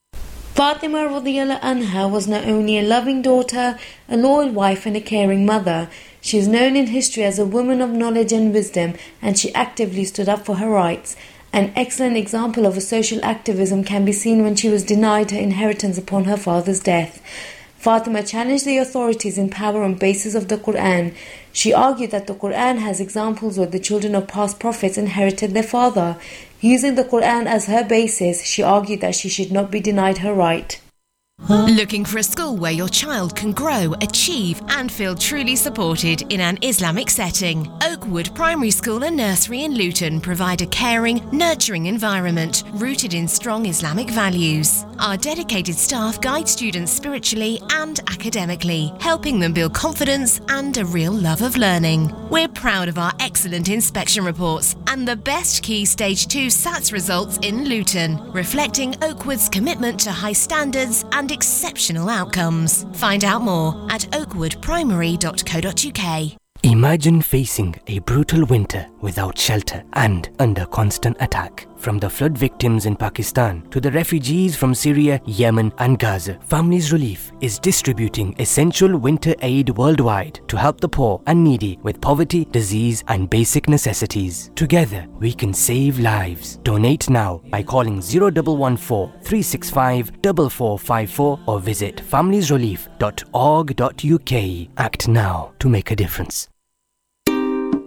Fatima radiyallahu anha was not only a loving daughter, a loyal wife and a caring mother. She is known in history as a woman of knowledge and wisdom, and she actively stood up for her rights. An excellent example of a social activism can be seen when she was denied her inheritance upon her father's death. Fatima challenged the authorities in power on basis of the Quran. She argued that the Quran has examples where the children of past prophets inherited their father. Using the Quran as her basis, she argued that she should not be denied her right. Looking for a school where your child can grow, achieve and feel truly supported in an Islamic setting? Oakwood Primary School and Nursery in Luton provide a caring, nurturing environment rooted in strong Islamic values. Our dedicated staff guide students spiritually and academically, helping them build confidence and a real love of learning. We're proud of our excellent inspection reports and the best Key Stage two S A T S results in Luton, reflecting Oakwood's commitment to high standards and exceptional outcomes. Find out more at oakwood primary dot co dot uk. Imagine facing a brutal winter without shelter and under constant attack. From the flood victims in Pakistan to the refugees from Syria, Yemen and Gaza, Families Relief is distributing essential winter aid worldwide to help the poor and needy with poverty, disease and basic necessities. Together, we can save lives. Donate now by calling zero one one four three six five four four five four or visit families relief dot org dot uk. Act now to make a difference.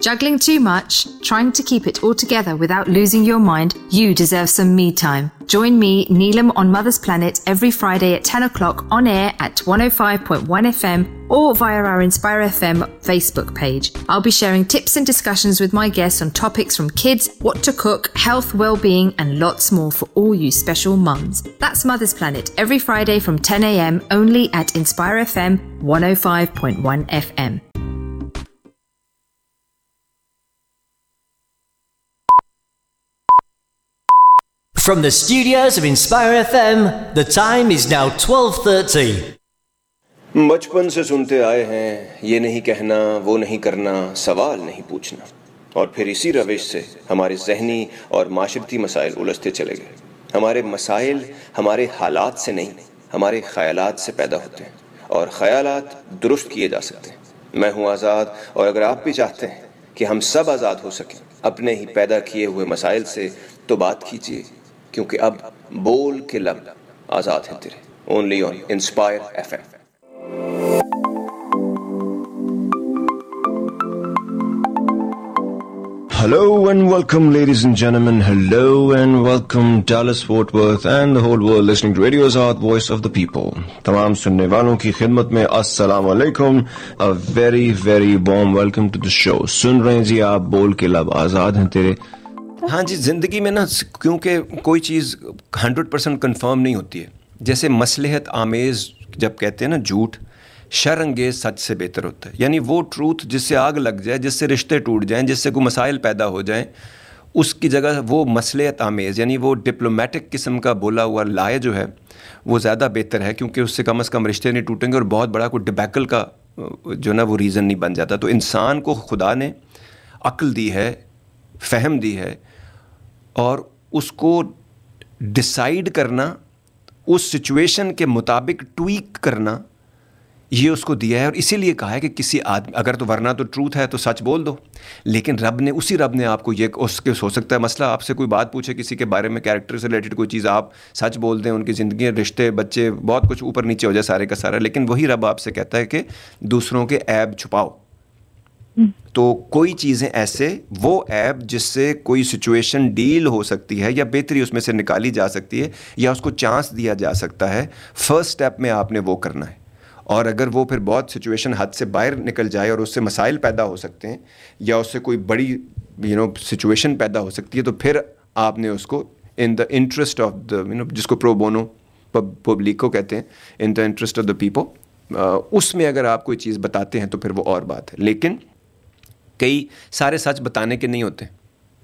Juggling too much? Trying to keep it all together without losing your mind? You deserve some me time. Join me, Neelam, on Mother's Planet every Friday at ten o'clock on air at one oh five point one F M or via our Inspire F M Facebook page. I'll be sharing tips and discussions with my guests on topics from kids, what to cook, health, well-being and lots more for all you special mums. That's Mother's Planet every Friday from ten a m only at Inspire F M one oh five point one F M. From the studios of Inspire F M, the time is now twelve thirty. बचपन से सुनते आए हैं ये नहीं कहना वो नहीं करना सवाल नहीं पूछना और फिर इसी रविश से हमारे ज़हनी और माशरती मसाइल उलझते चले गए. हमारे मसाइल हमारे हालात से नहीं हमारे ख़यालात से पैदा होते हैं और ख़यालात दुरुस्त किए जा सकते हैं. मैं हूँ आज़ाद और अगर आप भी चाहते हैं कि हम सब आज़ाद हो सकें अपने ही पैदा किए हुए मसाइल से तो बात कीजिए क्योंकि अब बोल के लब आज़ाद हैं तेरे. Only on inspire F M. Hello and welcome, ladies and gentlemen. Hello and welcome, Dallas, Fort Worth and the whole world listening to Radio Azad, Voice of the People. तमाम सुनने वालों की खिदमत में अस्सलाम वालेकुम. A very very warm welcome to the show. सुन रहे हैं जी आप बोल के लब आज़ाद हैं तेरे. हाँ जी, ज़िंदगी में ना क्योंकि कोई चीज़ हंड्रेड परसेंट कन्फर्म नहीं होती है. जैसे मसलहत आमेज़ जब कहते हैं ना झूठ शर्अंगेज़ सच से बेहतर होता है. यानी वो ट्रूथ जिससे आग लग जाए, जिससे रिश्ते टूट जाएं, जिससे कोई मसाइल पैदा हो जाएं, उसकी जगह वो मसलहत आमेज़ यानी वो डिप्लोमेटिक किस्म का बोला हुआ लाए जो है वो ज़्यादा बेहतर है क्योंकि उससे कम अज़ कम रिश्ते नहीं टूटेंगे और बहुत बड़ा कोई डिबैकल का जो ना वो रीज़न नहीं बन जाता. तो इंसान को खुदा ने अक्ल दी है, फ़हम दी है और उसको डिसाइड करना, उस सिचुएशन के मुताबिक ट्वीक करना ये उसको दिया है. और इसीलिए कहा है कि किसी आदमी अगर तो वरना तो ट्रूथ है तो सच बोल दो. लेकिन रब ने उसी रब ने आपको ये उसके हो सकता है मसला आपसे कोई बात पूछे किसी के बारे में कैरेक्टर से रिलेटेड कोई चीज़ आप सच बोल दें, उनकी ज़िंदगी रिश्ते बच्चे बहुत कुछ ऊपर नीचे हो जाए सारे का सारा. लेकिन वही रब आपसे कहता है कि दूसरों के ऐब छुपाओ. तो कोई चीज़ें ऐसे वो ऐप जिससे कोई सिचुएशन डील हो सकती है या बेहतरी उसमें से निकाली जा सकती है या उसको चांस दिया जा सकता है, फर्स्ट स्टेप में आपने वो करना है. और अगर वो फिर बहुत सिचुएशन हद से बाहर निकल जाए और उससे मसाइल पैदा हो सकते हैं या उससे कोई बड़ी यू नो सिचुएशन पैदा हो सकती है तो फिर आपने उसको in the interest of the you know जिसको प्रो बोनो पब्लिक को कहते हैं, in the interest of the people, उसमें अगर आप कोई चीज़ बताते हैं तो फिर वो और बात है. लेकिन कई सारे सच बताने के नहीं होते.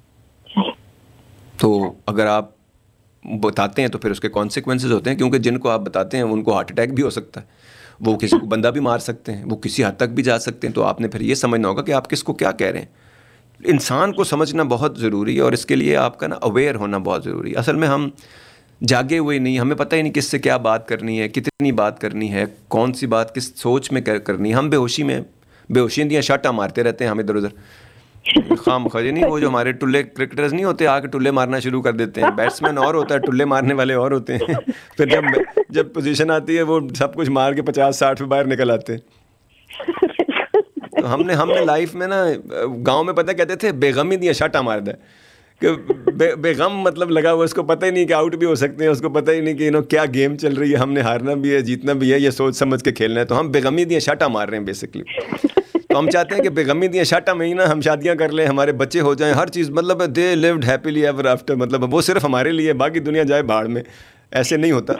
तो अगर आप बताते हैं तो फिर उसके कॉन्सिक्वेंसेस होते हैं क्योंकि जिनको आप बताते हैं उनको हार्ट अटैक भी हो सकता है, वो किसी को बंदा भी मार सकते हैं, वो किसी हद तक भी जा सकते हैं. तो आपने फिर ये समझना होगा कि आप किसको क्या कह रहे हैं. इंसान को समझना बहुत ज़रूरी है और इसके लिए आपका ना अवेयर होना बहुत ज़रूरी है. असल में हम जागे हुए नहीं, हमें पता ही नहीं किससे क्या बात करनी है, कितनी बात करनी है, कौन सी बात किस सोच में करनी है. हम बेहोशी में बेहोशी दियाँ शाटा मारते रहते हैं हम इधर उधर खाम खजे. नहीं वो जो हमारे टुल्ले क्रिकेटर्स नहीं होते आके टुल्ले मारना शुरू कर देते हैं. बैट्समैन और होता है, टुल्ले मारने वाले और होते हैं. फिर जब जब पोजीशन आती है वो सब कुछ मार के पचास साठ में बाहर निकल आते हैं. तो हमने हमने लाइफ में ना गांव में पता कहते थे बेगमी दिया शाटा मार दे कि बे, बेगम मतलब लगा हुआ, उसको पता ही नहीं कि आउट भी हो सकते हैं, उसको पता ही नहीं कि यू नो क्या गेम चल रही है, हमने हारना भी है जीतना भी है, ये सोच समझ के खेलना है. तो हम बेगमी दिया शाटा मार रहे हैं बेसिकली. तो हम चाहते हैं कि बेगमी दिया शाटा में ही ना हम शादियां कर लें, हमारे बच्चे हो जाएं, हर चीज़ मतलब they lived happily ever after, मतलब वो सिर्फ हमारे लिए, बाकी दुनिया जाए भाड़ में. ऐसे नहीं होता.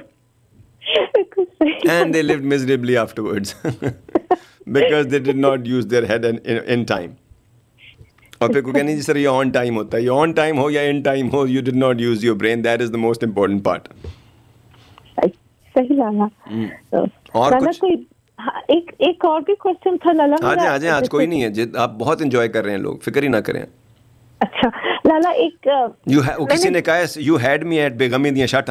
And they lived miserably afterwards because they did not use their head in time. और फिर को कहने जी सर ये ऑन टाइम होता है, ये ऑन टाइम हो या इन टाइम हो, you did not use your brain, that is the most important part. सही लाला. और कुछ हाँ, एक एक और भी क्वेश्चन था लाला. आज आज आज कोई नहीं है, आप बहुत एंजॉय कर रहे हैं लोग, फिक्र ही ना करें. अच्छा लाला एक यू किसी ने कहा यू हैड मी एट बेगमी दिया शाटा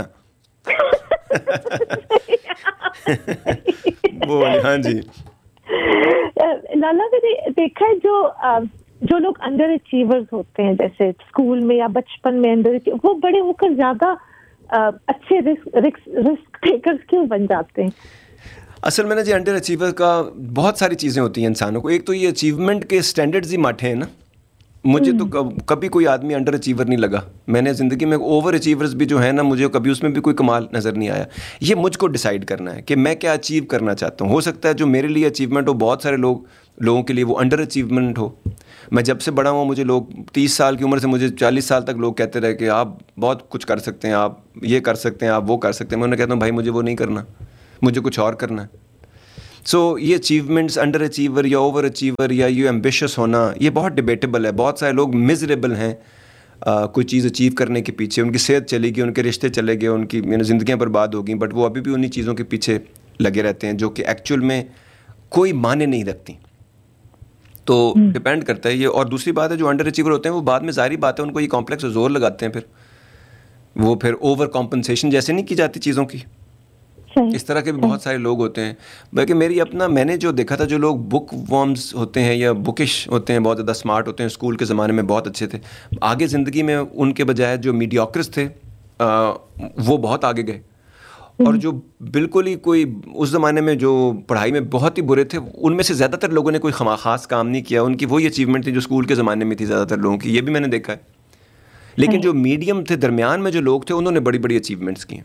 वो हाँ जी लाला मैंने देखा है जो जो लोग अंडर अचीवर्स होते हैं जैसे स्कूल में या बचपन में अंडर, वो बड़े होकर ज्यादा अच्छे रिस्क रिस्क टेकर्स क्यों बन जाते हैं? असल में ना जी अंडर अचीवर का बहुत सारी चीज़ें होती हैं इंसानों को. एक तो ये अचीवमेंट के स्टैंडर्ड्स ही माठे हैं ना. مجھے تو کبھی کوئی آدمی انڈر اچیور نہیں لگا. میں نے زندگی میں اوور اچیورز بھی جو ہیں نا, مجھے کبھی اس میں بھی کوئی کمال نظر نہیں آیا. یہ مجھ کو ڈیسائیڈ کرنا ہے کہ میں کیا اچیو کرنا چاہتا ہوں. ہو سکتا ہے جو میرے لیے اچیومنٹ ہو, بہت سارے لوگ لوگوں کے لیے وہ انڈر اچیومنٹ ہو. میں جب سے بڑا ہوں مجھے لوگ تیس سال کی عمر سے مجھے چالیس سال تک لوگ کہتے رہے کہ آپ بہت کچھ کر سکتے ہیں, آپ یہ کر سکتے ہیں, آپ وہ کر سکتے ہیں. میں انہیں کہتا ہوں بھائی مجھے وہ نہیں کرنا, مجھے کچھ اور کرنا ہے. سو so, یہ اچیومنٹس انڈر اچیور یا اوور اچیور یا یہ ایمبیشس ہونا یہ بہت ڈبیٹیبل ہے. بہت سارے لوگ مزریبل ہیں آ, کوئی چیز اچیو کرنے کے پیچھے. ان کی صحت چلی گئی, ان کے رشتے چلے گئے, ان کی یعنی زندگیاں برباد ہو گئیں, بٹ وہ ابھی بھی انہی چیزوں کے پیچھے لگے رہتے ہیں جو کہ ایکچوئل میں کوئی معنی نہیں رکھتی. تو ڈپینڈ کرتا ہے یہ. اور دوسری بات ہے جو انڈر اچیور ہوتے ہیں وہ بعد میں ظاہری بات ہے ان کو یہ کمپلیکس زور لگاتے ہیں, پھر وہ پھر اوور کمپنسیشن جیسے نہیں کی جاتی چیزوں کی. اس طرح کے بھی بہت سارے لوگ ہوتے ہیں. بلکہ میری اپنا میں نے جو دیکھا تھا, جو لوگ بک وارمز ہوتے ہیں یا بکش ہوتے ہیں, بہت زیادہ اسمارٹ ہوتے ہیں, اسکول کے زمانے میں بہت اچھے تھے, آگے زندگی میں ان کے بجائے جو میڈیوکرس تھے وہ بہت آگے گئے. اور جو بالکل ہی کوئی اس زمانے میں جو پڑھائی میں بہت ہی برے تھے, ان میں سے زیادہ تر لوگوں نے کوئی خاص کام نہیں کیا. ان کی وہی اچیومنٹ تھی جو اسکول کے زمانے میں تھی زیادہ تر لوگوں کی. یہ بھی میں نے دیکھا ہے. لیکن جو میڈیم تھے, درمیان میں جو لوگ تھے, انہوں نے بڑی بڑی اچیومنٹس کی ہیں.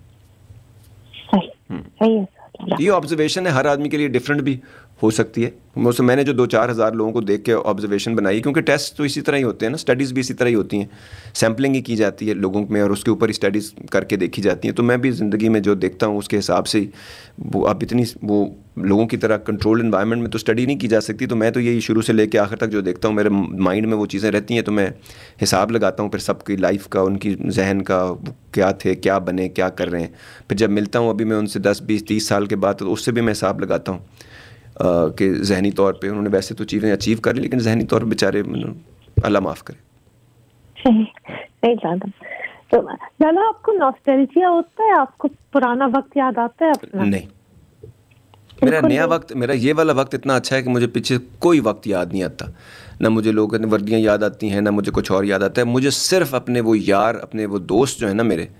یہ آبزرویشن ہے, ہر آدمی کے لیے ڈفرینٹ بھی ہو سکتی ہے. میں نے جو دو چار ہزار لوگوں کو دیکھ کے آبزرویشن بنائی, کیونکہ ٹیسٹ تو اسی طرح ہی ہوتے ہیں نا, اسٹڈیز بھی اسی طرح ہی ہوتی ہیں, سیمپلنگ ہی کی جاتی ہے لوگوں میں اور اس کے اوپر ہی اسٹڈیز کر کے دیکھی جاتی ہیں. تو میں بھی زندگی میں جو دیکھتا ہوں اس کے حساب سے وہ اب اتنی وہ لوگوں کی طرح کنٹرول انوائرمنٹ میں تو اسٹڈی نہیں کی جا سکتی. تو میں تو یہی شروع سے لے کے آخر تک جو دیکھتا ہوں میرے مائنڈ میں وہ چیزیں رہتی ہیں, تو میں حساب لگاتا ہوں پھر سب کی لائف کا, ان کی ذہن کا, کیا تھے, کیا بنے, کیا کر رہے ہیں. پھر جب ملتا ہوں ابھی میں ان سے دس بیس تیس سال کے بعد, تو اس سے بھی میں حساب لگاتا ہوں کہ ذہنی طور پہ انہوں نے ویسے تو چیزیں اچیو کر لی, لیکن ذہنی طور پہ بیچارے اللہ معاف کرے. صحیح لالا. تو لالا آپ کو نوسٹیلجیا ہوتا ہے, آپ کو پرانا وقت یاد آتا ہے اپنا؟ نہیں, میرا نیا وقت, میرا یہ والا وقت اتنا اچھا ہے کہ مجھے پیچھے کوئی وقت یاد نہیں آتا. نہ مجھے لوگ وردیاں یاد آتی ہیں, نہ مجھے کچھ اور یاد آتا ہے. مجھے صرف اپنے وہ یار, اپنے وہ دوست جو ہیں نا میرے,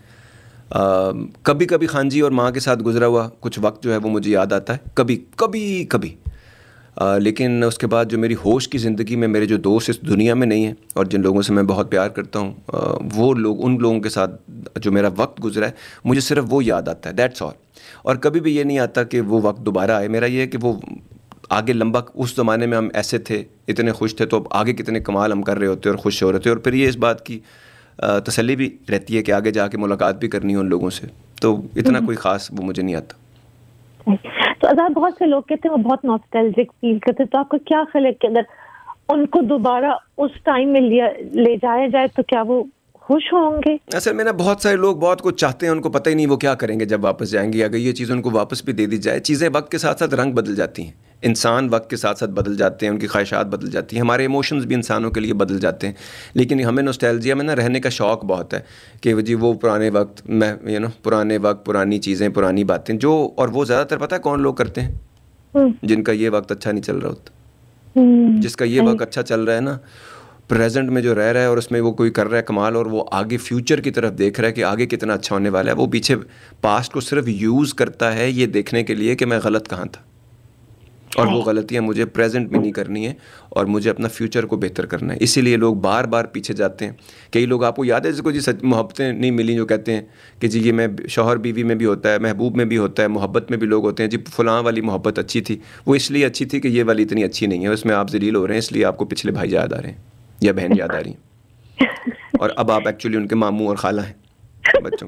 کبھی کبھی خان جی اور ماں کے ساتھ گزرا ہوا کچھ وقت جو ہے وہ مجھے یاد آتا ہے, کبھی کبھی کبھی. لیکن اس کے بعد جو میری ہوش کی زندگی میں میرے جو دوست اس دنیا میں نہیں ہیں, اور جن لوگوں سے میں بہت پیار کرتا ہوں, وہ لوگ, ان لوگوں کے ساتھ جو میرا وقت گزرا ہے, مجھے صرف وہ یاد آتا ہے. That's all. اور کبھی بھی یہ نہیں آتا کہ وہ وقت دوبارہ آئے. میرا یہ ہے کہ وہ آگے لمبا, اس زمانے میں ہم ایسے تھے, اتنے خوش تھے, تو اب آگے کتنے کمال ہم کر رہے ہوتے اور خوش ہو رہے تھے. اور پھر یہ اس بات کی تسلی بھی رہتی ہے کہ آگے جا کے ملاقات بھی کرنی ہے ان لوگوں سے. تو اتنا کوئی خاص وہ مجھے نہیں آتا. تو اگر بہت سے لوگ کہتے ہیں وہ بہت نوسٹیلجک فیل کرتے, تو آپ کو کیا خیال ہے کہ اگر ان کو دوبارہ اس ٹائم میں لے جایا جائے تو کیا وہ خوش ہوں گے؟ اصل میں نا بہت سارے لوگ بہت کچھ چاہتے ہیں, ان کو پتہ ہی نہیں وہ کیا کریں گے جب واپس جائیں گے. اگر یہ چیز ان کو واپس بھی دے دی جائے, چیزیں وقت کے ساتھ ساتھ رنگ بدل جاتی ہیں, انسان وقت کے ساتھ ساتھ بدل جاتے ہیں, ان کی خواہشات بدل جاتی ہیں, ہمارے ایموشنز بھی انسانوں کے لیے بدل جاتے ہیں. لیکن ہمیں نوسٹیلجیا میں نا رہنے کا شوق بہت ہے کہ جی وہ پرانے وقت میں یو نو پرانے وقت, پرانی چیزیں, پرانی باتیں جو, اور وہ زیادہ تر پتہ ہے کون لوگ کرتے ہیں, جن کا یہ وقت اچھا نہیں چل رہا ہوتا. جس کا یہ وقت اچھا چل رہا ہے نا, پریزنٹ میں جو رہ رہا ہے, اور اس میں وہ کوئی کر رہا ہے کمال, اور وہ آگے فیوچر کی طرف دیکھ رہا ہے کہ آگے کتنا اچھا ہونے والا ہے, وہ پیچھے پاسٹ کو صرف یوز کرتا ہے یہ دیکھنے کے لیے کہ میں غلط کہاں تھا, اور وہ غلطیاں مجھے پریزنٹ میں نہیں کرنی ہے, اور مجھے اپنا فیوچر کو بہتر کرنا ہے. اسی لیے لوگ بار بار پیچھے جاتے ہیں. کئی لوگ, آپ کو یاد ہے جس کو جی سچ محبتیں نہیں ملیں, جو کہتے ہیں کہ جی یہ میں شوہر بیوی میں بھی ہوتا ہے, محبوب میں بھی ہوتا ہے, محبت میں بھی لوگ ہوتے ہیں جی فلاں والی محبت اچھی تھی, وہ اس لیے اچھی تھی کہ یہ والی اتنی اچھی نہیں ہے, اس میں آپ ذلیل ہو رہے ہیں, اس لیے آپ کو پچھلے بھائی یاد آ رہے ہیں یا بہن یاد آ رہی ہیں, اور اب آپ ایکچولی ان کے ماموں اور خالہ ہیں, بچوں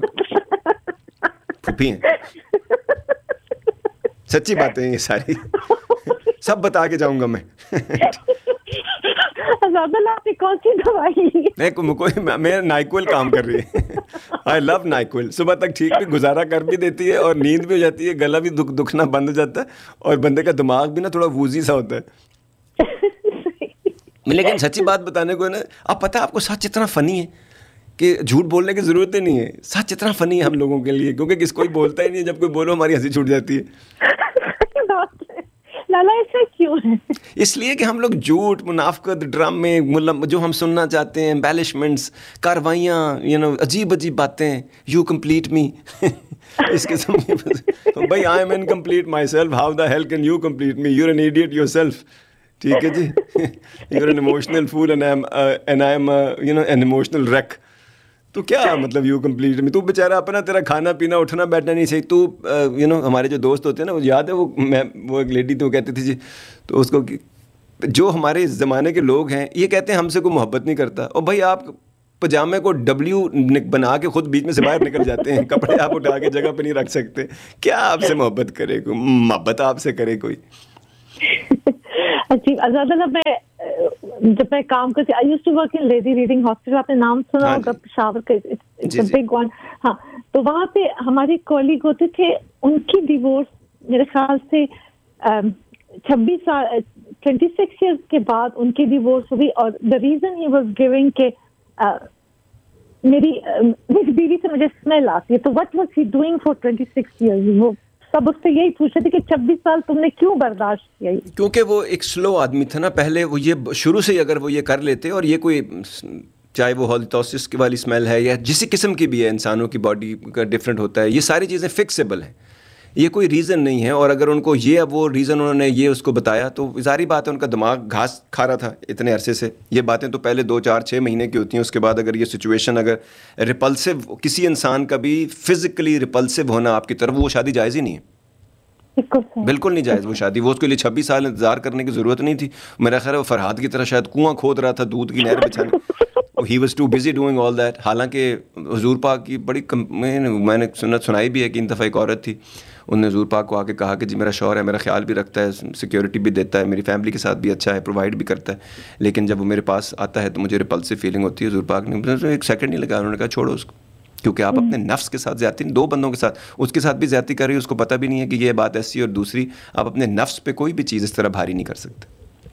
پھوپھی ہیں. سچی باتیں ہیں یہ ساری, سب بتا کے جاؤں گا میں. کون سی دوائی؟ میں نائکول کام کر رہی ہے, آئی لو نائکول. صبح تک ٹھیک بھی گزارا کر بھی دیتی ہے, اور نیند بھی ہو جاتی ہے, گلا بھی دکھ دکھنا بند ہو جاتا ہے, اور بندے کا دماغ بھی نا تھوڑا ووزی سا ہوتا ہے. لیکن سچی بات بتانے کو نا, اب پتہ ہے آپ کو سچ اتنا فنی ہے کہ جھوٹ بولنے کی ضرورت ہی نہیں ہے. سچ اتنا فنی ہے ہم لوگوں کے لیے, کیونکہ کس کوئی بولتا ہی نہیں ہے, جب کوئی بولو ہماری ہنسی چھوٹ جاتی ہے. لالا ایسا کیوں ہے؟ اس لیے کہ ہم لوگ جھوٹ, منافقت, ڈرامے, جو ہم سننا چاہتے ہیں, ایمبیلشمنٹس, کاروائیاں, یو نو عجیب عجیب باتیں, یو کمپلیٹ می, اس قسم کی. بھائی I am incomplete my self, how the hell can you complete me, you are N idiot your self. ٹھیک ہے جی, you are an emotional fool and I am and I am you know an emotional rack. تو کیا مطلب یو کمپلیٹ میں تو بیچارہ اپنا تیرا کھانا پینا اٹھنا بیٹھنا نہیں صحیح. تو یو نو ہمارے جو دوست ہوتے ہیں نا, وہ یاد ہے وہ میں وہ ایک لیڈی تو کہتی تھی جی, تو اس کو جو ہمارے زمانے کے لوگ ہیں یہ کہتے ہیں ہم سے کوئی محبت نہیں کرتا, اور بھائی آپ پجامے کو ڈبلیو بنا کے خود بیچ میں سے باہر نکل جاتے ہیں, کپڑے آپ اٹھا کے جگہ پہ نہیں رکھ سکتے, کیا آپ سے محبت کرے کوئی, محبت آپ سے کرے کوئی. اچھی آزادہ, میں جب میں کام کرتی آئی used to work in lady reading hospital, آپ نے نام سنا ہوگا پشاور کا, اٹس اے بگ ون. ہاں, تو وہاں پہ ہمارے کولیگ ہوتے تھے, ان کی ڈیورس میرے خیال سے چھبیس سال ٹوینٹی سکس ایئرس کے بعد ان کی ڈیورس ہوئی, اور the reason he was giving کہ میری میری بیوی سے مجھے اسمیل آتی ہے. تو what was he doing for twenty six years, وہ سب اس سے یہی پوچھ رہے تھے کہ چھبیس سال تم نے کیوں برداشت کیا. کیونکہ وہ ایک سلو آدمی تھا نا پہلے, وہ یہ شروع سے اگر وہ یہ کر لیتے, اور یہ کوئی چاہے وہ ہالیٹوسس کی والی اسمیل ہے یا جس قسم کی بھی ہے, انسانوں کی باڈی کا ڈفرینٹ ہوتا ہے, یہ ساری چیزیں فکسیبل ہیں, یہ کوئی ریزن نہیں ہے. اور اگر ان کو یہ وہ ریزن انہوں نے یہ اس کو بتایا, تو ظاہری بات ہے ان کا دماغ گھاس کھا رہا تھا اتنے عرصے سے. یہ باتیں تو پہلے دو چار چھ مہینے کی ہوتی ہیں, اس کے بعد اگر یہ سچویشن اگر ریپلسو, کسی انسان کا بھی فزیکلی ریپلسو ہونا آپ کی طرف, وہ شادی جائز ہی نہیں ہے, بالکل نہیں جائز وہ شادی. وہ اس کے لیے چھبیس سال انتظار کرنے کی ضرورت نہیں تھی. میرا خیال ہے وہ فرحاد کی طرح شاید کنواں کھود رہا تھا دودھ کی نہر بچھانے, he was to busy doing all that. حالانکہ حضور پاک کی بڑی میں نے سنت سنائی بھی ہے کہ ان دفعہ ایک عورت تھی, انہوں نے حضور پاک کو آ کے کہا کہ جی میرا شوہر ہے, میرا خیال بھی رکھتا ہے, سیکیورٹی بھی دیتا ہے, میری فیملی کے ساتھ بھی اچھا ہے, پرووائڈ بھی کرتا ہے, لیکن جب وہ میرے پاس آتا ہے تو مجھے ریپلسو فیلنگ ہوتی ہے. حضور پاک نے ایک سیکنڈ نہیں لگا, انہوں نے کہا چھوڑو اس کو, کیونکہ آپ اپنے نفس کے ساتھ زیادتی, دو بندوں کے ساتھ, اس کے ساتھ بھی زیادتی کر رہی ہے, اس کو پتہ بھی نہیں ہے کہ یہ بات ایسی, اور دوسری آپ اپنے نفس پہ کوئی بھی چیز اس طرح بھاری نہیں کر سکتے.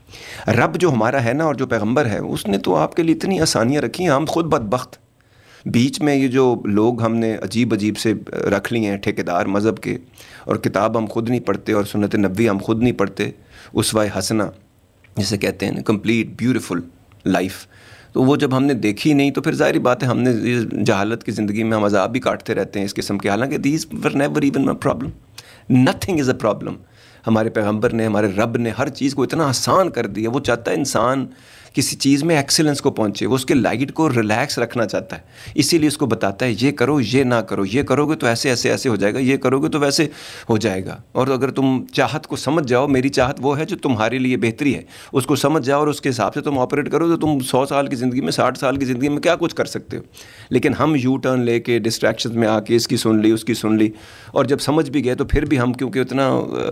رب جو ہمارا ہے نا, اور جو پیغمبر ہے, اس نے تو آپ کے لیے اتنی آسانیاں رکھی ہیں, ہم خود بدبخت. بیچ میں یہ جو لوگ ہم نے عجیب عجیب سے رکھ لیے ہیں ٹھیکیدار مذہب کے, اور کتاب ہم خود نہیں پڑھتے, اور سنت نبوی ہم خود نہیں پڑھتے, اسوہ حسنہ جسے کہتے ہیں کمپلیٹ بیوٹیفل لائف, تو وہ جب ہم نے دیکھی نہیں, تو پھر ظاہری بات ہے ہم نے جہالت کی زندگی میں ہم عذاب بھی کاٹتے رہتے ہیں اس قسم کے. حالانکہ these were never even a problem, nothing is a problem. ہمارے پیغمبر نے, ہمارے رب نے ہر چیز کو اتنا آسان کر دیا. وہ چاہتا ہے انسان کسی چیز میں ایکسیلنس کو پہنچے, وہ اس کے لائٹ کو ریلیکس رکھنا چاہتا ہے, اسی لیے اس کو بتاتا ہے یہ کرو یہ نہ کرو, یہ کرو گے تو ایسے ایسے ایسے ہو جائے گا, یہ کرو گے تو ویسے ہو جائے گا. اور اگر تم چاہت کو سمجھ جاؤ, میری چاہت وہ ہے جو تمہارے لیے بہتری ہے, اس کو سمجھ جاؤ اور اس کے حساب سے تم آپریٹ کرو, تو تم سو سال کی زندگی میں, ساٹھ سال کی زندگی میں کیا کچھ کر سکتے ہو. لیکن ہم یو ٹرن لے کے ڈسٹریکشن میں آ کے اس کی سن لی اس کی سن لی, اور جب سمجھ بھی گئے تو پھر بھی ہم, کیونکہ اتنا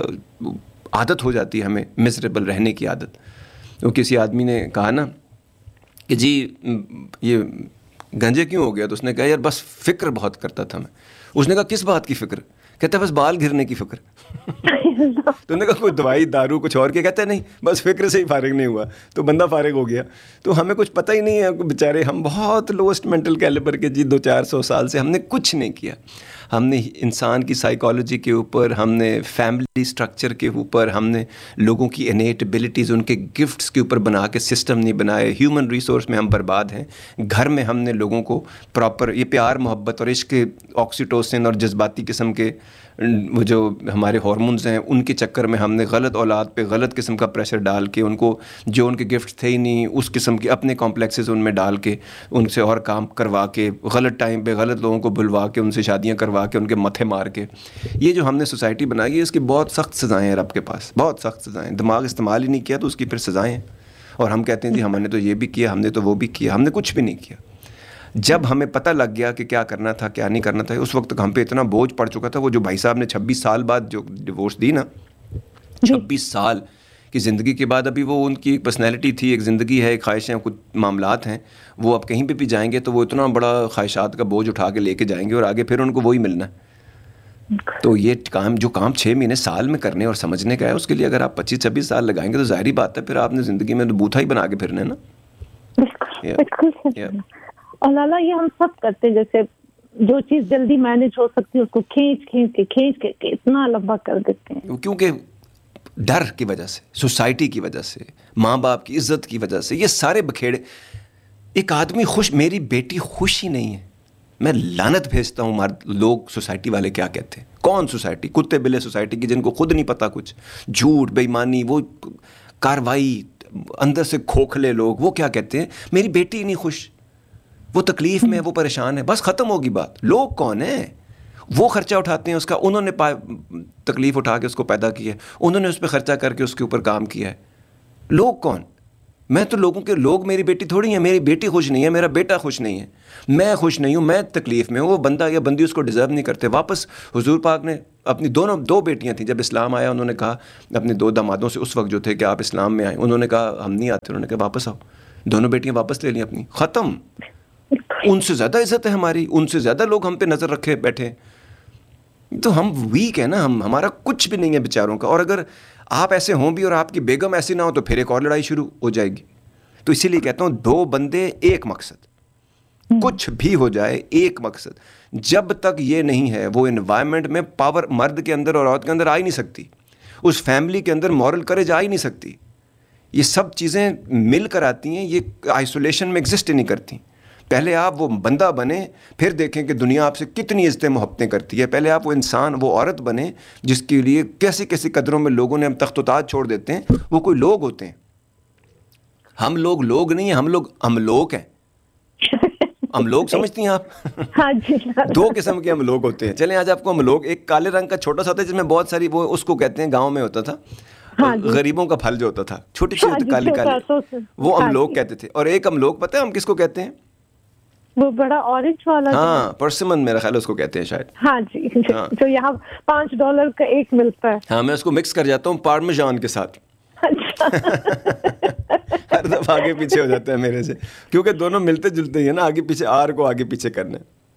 عادت ہو جاتی ہے ہمیں مزریبل رہنے کی عادت. تو کسی آدمی نے کہا نا کہ جی یہ گنجے کیوں ہو گیا, تو اس نے کہا یار بس فکر بہت کرتا تھا میں. اس نے کہا کس بات کی فکر؟ کہتا ہے بس بال گرنے کی فکر. تو نے کہا کوئی دوائی دارو کچھ اور کیا؟ کہتا ہے نہیں, بس فکر سے ہی فارغ نہیں ہوا, تو بندہ فارغ ہو گیا. تو ہمیں کچھ پتہ ہی نہیں ہے بیچارے, ہم بہت لوسٹ مینٹل کیلیبر کے, جی دو چار سو سال سے ہم نے کچھ نہیں کیا. ہم نے انسان کی سائیکالوجی کے اوپر, ہم نے فیملی سٹرکچر کے اوپر, ہم نے لوگوں کی انیٹ ایبلٹیز, ان کے گفٹس کے اوپر بنا کے سسٹم نہیں بنائے. ہیومن ریسورس میں ہم برباد ہیں. گھر میں ہم نے لوگوں کو پراپر یہ پیار محبت اور عشق, آکسیٹوسن اور جذباتی قسم کے وہ جو ہمارے ہارمونز ہیں, ان کے چکر میں ہم نے غلط اولاد پہ غلط قسم کا پریشر ڈال کے, ان کو جو ان کے گفٹ تھے ہی نہیں اس قسم کے اپنے کمپلیکسز ان میں ڈال کے, ان سے اور کام کروا کے, غلط ٹائم پہ غلط لوگوں کو بلوا کے, ان سے شادیاں کروا کے, ان کے متھے مار کے. یہ جو ہم نے سوسائٹی بنائی ہے, اس کی بہت سخت سزائیں ہیں رب کے پاس, بہت سخت سزائیں. دماغ استعمال ہی نہیں کیا تو اس کی پھر سزائیں ہیں. اور ہم کہتے ہیں جی ہم نے تو یہ بھی کیا, ہم نے تو وہ بھی کیا. ہم نے کچھ بھی نہیں کیا. جب ہمیں پتہ لگ گیا کہ کیا کرنا تھا کیا نہیں کرنا تھا, اس وقت تک ہم پہ اتنا بوجھ پڑ چکا تھا. وہ جو بھائی صاحب نے چھبیس سال بعد جو ڈیورس دی نا, چھبیس سال کی زندگی کے بعد, ابھی وہ ان کی ایک پرسنالٹی تھی, ایک زندگی ہے, ایک خواہشیں, کچھ معاملات ہیں, وہ اب کہیں پہ بھی جائیں گے تو وہ اتنا بڑا خواہشات کا بوجھ اٹھا کے لے کے جائیں گے, اور آگے پھر ان کو وہی ملنا ہے. تو یہ کام جو کام چھ مہینے سال میں کرنے اور سمجھنے کا ہے, اس کے لیے اگر آپ پچیس چھبیس سال لگائیں گے تو ظاہری بات ہے پھر آپ نے زندگی میں بوتھا ہی بنا کے پھرنے نا. بالکل. اور لالا یہ ہم سب کرتے ہیں, جیسے جو چیز جلدی مینج ہو سکتی ہے اس کو کھینچ کھینچ کے کھینچ کے اتنا لمبا کر دیتے ہیں, کیونکہ ڈر کی وجہ سے, سوسائٹی کی وجہ سے, ماں باپ کی عزت کی وجہ سے, یہ سارے بکھیڑے. ایک آدمی خوش, میری بیٹی خوش ہی نہیں ہے, میں لعنت بھیجتا ہوں. لوگ سوسائٹی والے کیا کہتے ہیں, کون سوسائٹی, کتے بلے سوسائٹی کی جن کو خود نہیں پتا کچھ, جھوٹ بے ایمانی, وہ कार्रवाई, अंदर से खोखले लोग, वो क्या कहते हैं, मेरी बेटी नहीं खुश, वो तकलीफ में है, वो परेशान है, बस ख़त्म होगी बात. लोग कौन है? वो खर्चा उठाते हैं उसका, उन्होंने तकलीफ उठा के उसको पैदा किया है, उन्होंने उस पर खर्चा करके उसके ऊपर काम किया है. लोग कौन? मैं तो लोगों के, लोग मेरी बेटी थोड़ी है, मेरी बेटी खुश नहीं है, मेरा बेटा खुश नहीं है, मैं खुश नहीं हूँ, मैं तकलीफ़ में हूँ, वो बंदा या बंदी उसको डिज़र्व नहीं करते. वापस हुजूर पाक ने अपनी दोनों दो बेटियां थीं, जब इस्लाम आया उन्होंने कहा अपने दो दामादों से उस वक्त जो थे कि आप इस्लाम में आए, उन्होंने कहा हम नहीं आते, उन्होंने कहा वापस आओ. दोनों बेटियां वापस ले ली अपनी, ख़त्म. उनसे ज़्यादा इज़्ज़त है हमारी, उनसे ज़्यादा लोग हम पे नज़र रखे बैठे. तो हम वीक है ना, हम, हमारा कुछ भी नहीं है बेचारों का. और अगर आप ऐसे हों भी और आपकी बेगम ऐसी ना हो तो फिर एक और लड़ाई शुरू हो जाएगी. तो इसीलिए कहता हूँ दो बंदे एक मकसद, कुछ भी हो जाए एक मकसद. जब तक ये नहीं है वो एनवायरनमेंट में पावर मर्द के अंदर और औरत के अंदर आ ही नहीं सकती, उस फैमिली के अंदर मॉरल करेज आ ही नहीं सकती. ये सब चीज़ें मिल कर आती हैं, ये आइसोलेशन में एग्जिस्ट ही नहीं करती. पहले आप वो बंदा बने, फिर देखें कि दुनिया आपसे कितनी इज़्ज़तें मोहब्बतें करती है. पहले आप वो इंसान, वो औरत बने जिसके लिए कैसी कैसी कदरों में लोगों ने हम तख्त-ओ-ताज छोड़ देते हैं. वो कोई लोग होते हैं. हम लोग लोग नहीं हैं, हम लोग हम लोग हैं. हम लोग समझती हैं आप? हाँ जी. दो किस्म के हम लोग होते हैं. चलें आज आपको हम लोग, एक काले रंग का छोटा सा होता है जिसमें बहुत सारी, वो उसको कहते हैं, गाँव में होता था, हाँ गरीबों का फल जो होता था, छोटी सी होती, काली काली, वो हम लोग कहते थे. और एक हम लोग पता है हम किसको कहते हैं? वो बड़ा ऑरेंज वाला, हाँ परसिमन मेरा ख्याल उसको कहते हैं शायद. हाँ जी. हाँ. जो यहाँ पाँच डॉलर का एक मिलता है. हाँ मैं उसको मिक्स कर जाता हूँ पार्मेजान के साथ. अच्छा. हर दफा आगे पीछे हो जाता है मेरे से, क्योंकि दोनों मिलते जुलते ही है ना, आगे पीछे, आर को आगे पीछे करना.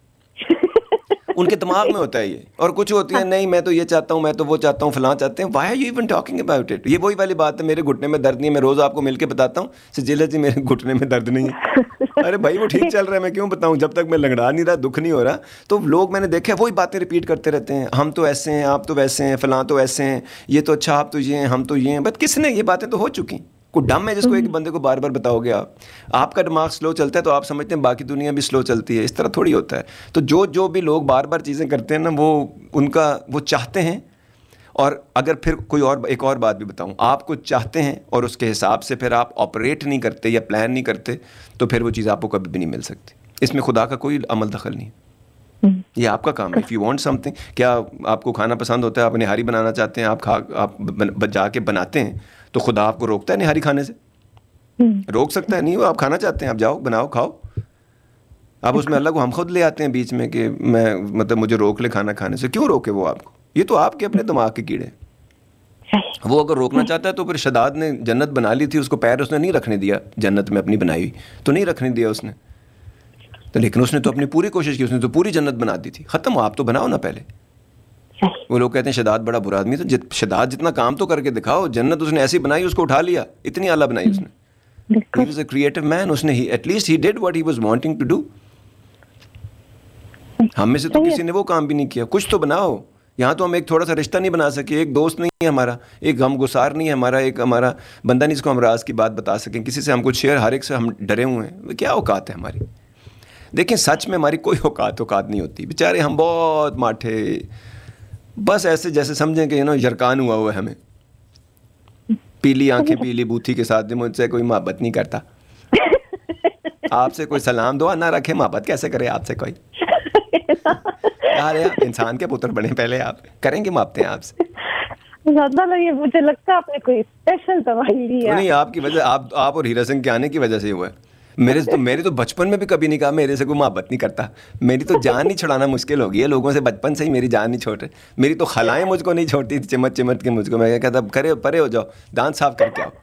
उनके दिमाग में होता है ये. और कुछ होती है नहीं मैं तो ये चाहता हूँ, मैं तो वो चाहता हूँ, फलां चाहते हैं. Why are you even talking about it? ये वही वाली बात है, मेरे घुटने में दर्द नहीं है, मैं रोज़ आपको मिलके बताता हूँ सजीला जी मेरे घुटने में दर्द नहीं है. अरे भाई वो ठीक चल रहा है, मैं क्यों बताऊँ, जब तक मैं लंगड़ा नहीं रहा, दुख नहीं हो रहा. तो लोग मैंने देखे वही बातें रिपीट करते रहते हैं, हम तो ऐसे हैं, आप तो वैसे हैं, फलां तो ऐसे हैं, ये तो अच्छा, आप तो ये हैं, हम तो ये हैं. बट किसने, ये बातें तो हो चुकी. कोई डम है जिसको एक बंदे को बार बार बताओगे आप? आपका दिमाग स्लो चलता है तो आप समझते हैं बाकी दुनिया भी स्लो चलती है. इस तरह थोड़ी होता है. तो जो जो भी लोग बार बार चीज़ें करते हैं ना, वो उनका वो चाहते हैं. और अगर फिर कोई और एक और बात भी बताऊं, आप कुछ चाहते हैं और उसके हिसाब से फिर आप ऑपरेट नहीं करते या प्लान नहीं करते, तो फिर वो चीज़ आपको कभी भी नहीं मिल सकती. इसमें खुदा का कोई अमल दखल नहीं. ये आपका काम है. इफ़ यू वांट समथिंग, क्या आपको खाना पसंद होता है, आप निहारी बनाना चाहते हैं, आप खा आप बन, जाके बनाते हैं, तो खुदा आपको रोकता है निहारी खाने से? रोक सकता है? नहीं. वो आप खाना चाहते हैं, आप जाओ बनाओ खाओ. आप उसमें अल्लाह को हम खुद ले आते हैं बीच में कि मैं, मतलब मुझे रोक ले खाना खाने से. क्यों रोके वो आपको? ये तो आपके अपने दिमाग के कीड़े. वो अगर रोकना चाहता है तो फिर शदाद ने जन्नत बना ली थी, उसको पैर उसने नहीं रखने दिया जन्नत में अपनी बनाई हुई, तो नहीं रखने दिया उसने. तो लेकिन उसने तो अपनी पूरी कोशिश की, उसने तो पूरी जन्नत बना दी थी. ख़त्म. आप तो बनाओ ना पहले. वो लोग कहते हैं शदाद बड़ा बुरा आदमी, तो जित शदाद जितना काम तो करके दिखाओ. जन्नत उसने ऐसी बनाई, उसको उठा लिया, इतनी आला बनाई उसने. He was a creative man. उसने ही at least he did what he was wanting to do. हम में से तो किसी ने वो काम भी नहीं किया. कुछ तो बनाओ. यहाँ तो हम एक थोड़ा सा रिश्ता नहीं बना सके, एक दोस्त नहीं है हमारा, एक गमगुसार नहीं है हमारा, एक हमारा बंदा नहीं जिसको हम राज की बात बता सकें, किसी से हम कुछ शेयर, हर एक से हम डरे हुए हैं. क्या औकात है हमारी? देखें सच में हमारी कोई औकात औकात नहीं होती. बेचारे हम बहुत माठे, बस ऐसे जैसे समझें कि यू नो यरकान हुआ हुआ है हमें. पीली आंखें पीली बूथी के साथ मुझसे कोई मोहब्बत नहीं करता. आपसे कोई सलाम दुआ ना रखे, मोहब्बत कैसे करे आपसे कोई? यार आप इंसान के पुत्र बने, पहले आप करेंगे मोहब्बतें आपसे. ज़्यादा लगे, मुझे लगता है आपने कोई स्पेशल दवाई ली है. नहीं, आपकी वजह, आप आप और हीरा सिंह के आने की वजह से हुआ है. मेरे तो मेरे तो बचपन में भी कभी नहीं कहा मेरे से कोई मोहब्बत नहीं करता. मेरी तो जान ही छुड़ाना मुश्किल हो गई है लोगों से. बचपन से ही मेरी जान नहीं छोड़ रही. मेरी तो खलाएं मुझको नहीं छोड़ती थी, चिमट चिमट के मुझको. मैं कहता करे परे हो जाओ, दांत साफ करके आओ.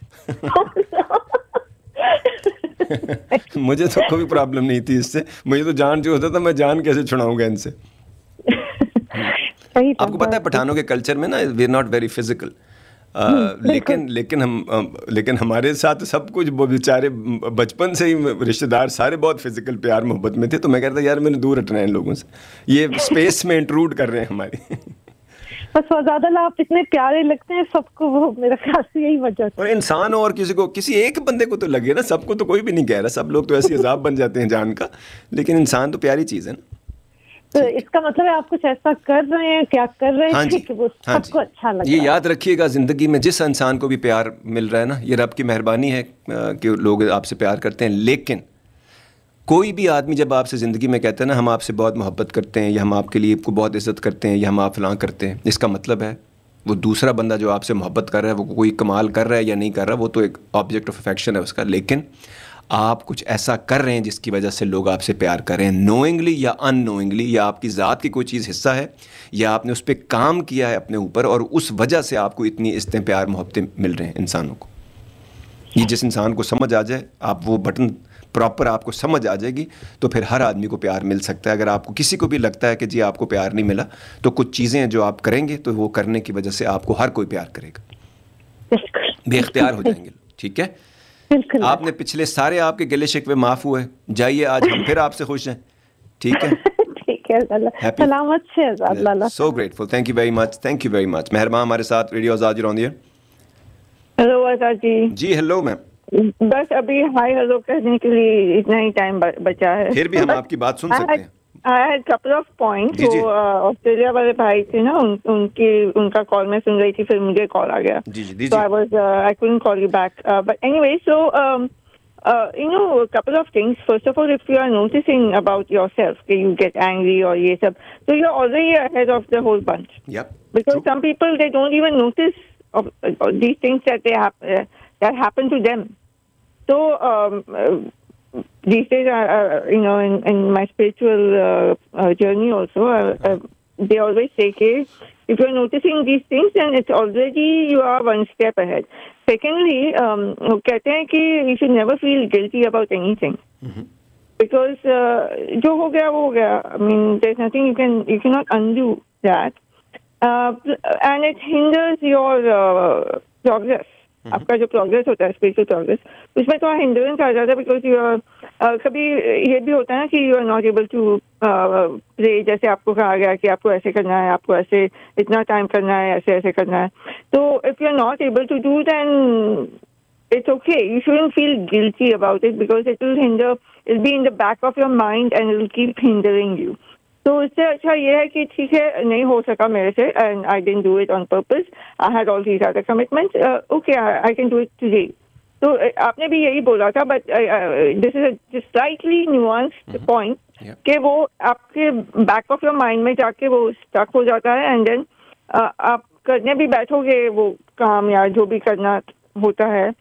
मुझे तो कोई प्रॉब्लम नहीं थी इससे. मुझे तो जान जो होता था, मैं जान कैसे छुड़ाऊंगा इनसे. आपको पता है पठानों के कल्चर में ना, we are not very physical. लेकिन लेकिन हम uh, लेकिन हमारे साथ सब कुछ बेचारे बचपन से ही रिश्तेदार सारे बहुत फिजिकल प्यार मोहब्बत में थे. तो मैं कहता यार मैंने दूर हटना है इन लोगों से, ये स्पेस में इंट्रूड कर रहे हैं हमारी. बस फजादल आप इतने प्यारे लगते हैं सबको, वो मेरा ख्याल से यही वजह है. और इंसान हो और किसी को, किसी एक बंदे को तो लगे ना, सबको तो कोई भी नहीं कह रहा. सब लोग तो ऐसे अजाब बन जाते हैं जान का, लेकिन इंसान तो प्यारी चीज़ है ना. تو اس کا مطلب ہے آپ کچھ ایسا کر رہے ہیں, کیا کر رہے ہیں کہ وہ سب کو اچھا لگے. یہ یاد رکھیے گا, زندگی میں جس انسان کو بھی پیار مل رہا ہے نا, یہ رب کی مہربانی ہے کہ لوگ آپ سے پیار کرتے ہیں. لیکن کوئی بھی آدمی جب آپ سے زندگی میں کہتا ہے نا ہم آپ سے بہت محبت کرتے ہیں, یا ہم آپ کے لیے کو بہت عزت کرتے ہیں, یا ہم آپ فلاں کرتے ہیں, اس کا مطلب ہے وہ دوسرا بندہ جو آپ سے محبت کر رہا ہے وہ کوئی کمال کر رہا ہے یا نہیں کر رہا, وہ تو ایک آبجیکٹ آف افیکشن ہے اس کا. لیکن آپ کچھ ایسا کر رہے ہیں جس کی وجہ سے لوگ آپ سے پیار کر رہے ہیں, نوئنگلی یا ان نوئنگلی, یا آپ کی ذات کی کوئی چیز حصہ ہے, یا آپ نے اس پہ کام کیا ہے اپنے اوپر, اور اس وجہ سے آپ کو اتنی عزتیں پیار محبتیں مل رہے ہیں انسانوں کو. یہ جس انسان کو سمجھ آ جائے, آپ وہ بٹن پراپر آپ کو سمجھ آ جائے گی, تو پھر ہر آدمی کو پیار مل سکتا ہے. اگر آپ کو کسی کو بھی لگتا ہے کہ جی آپ کو پیار نہیں ملا, تو کچھ چیزیں جو آپ کریں گے تو وہ کرنے کی وجہ سے آپ کو ہر کوئی پیار کرے گا, بے اختیار ہو جائیں گے. ٹھیک ہے, آپ نے پچھلے سارے آپ کے گلے شکوے معاف ہوئے, جائیے آج ہم پھر آپ سے خوش ہیں. ٹھیک ہے, ٹھیک ہے, سلامت سے. اللہ so grateful, thank you very much, thank you very much. مہربان ہمارے ساتھ ریڈیو آزاد رہی ہے. ہیلو آزاد جی. جی ہیلو میم. بس ابھی ہائی ہیلو کہنے کے لیے اتنا ہی ٹائم بچا ہے, پھر بھی ہم آپ کی بات سن سکتے ہیں. I had couple of points. وہ آسٹریلیا والے بھائی تھے نا, ان کی ان کا کال میں سن رہی تھی, پھر مجھے کال آ گیا. So I was uh, I couldn't call you back. Uh, but anyway, so um, uh, you know, a couple of things. First of all, if you are noticing about yourself, that you get angry or ye sab, so you're already ahead of the whole bunch. Yep. Because True. Some people they don't even notice of, of these things that they have uh, that happen to them. So um, uh, these days, uh, uh, you know, in, in my spiritual uh, uh, journey also, uh, uh, they always say, okay, if you're noticing these things, then it's already you are one step ahead. Secondly, um, kehte hain ki you should never feel guilty about anything. Mm-hmm. Because jo ho gaya wo ho gaya. I mean, there's nothing you can you cannot undo that, uh, and it hinders your uh, progress. آپ کا جو پروگریس ہوتا ہے اسپریچل پروگریس, اس میں تھوڑا ہنڈرنس آ جاتا ہے. بیکاز یو آر کبھی یہ بھی ہوتا ہے نا کہ you are not able to play, جیسے آپ کو کہا گیا کہ آپ کو ایسے کرنا ہے, آپ کو ایسے اتنا ٹائم کرنا ہے, ایسے ایسے کرنا ہے. تو if you are not able to do then it's okay, you shouldn't feel guilty about it, because it will hinder, it will be in the back of your mind and it will keep hindering you. تو اس سے اچھا یہ ہے کہ ٹھیک ہے نہیں ہو سکا میرے سے, and I didn't do it on purpose, I had all these other commitments, okay I can do it today. تو آپ نے بھی یہی بولا تھا, but this is a slightly نیوانس point کہ وہ آپ کے بیک آف یور مائنڈ میں جا کے وہ اسٹک ہو جاتا ہے, اینڈ دین آپ کرنے بھی بیٹھو گے وہ کام یا جو بھی کرنا ہوتا ہے,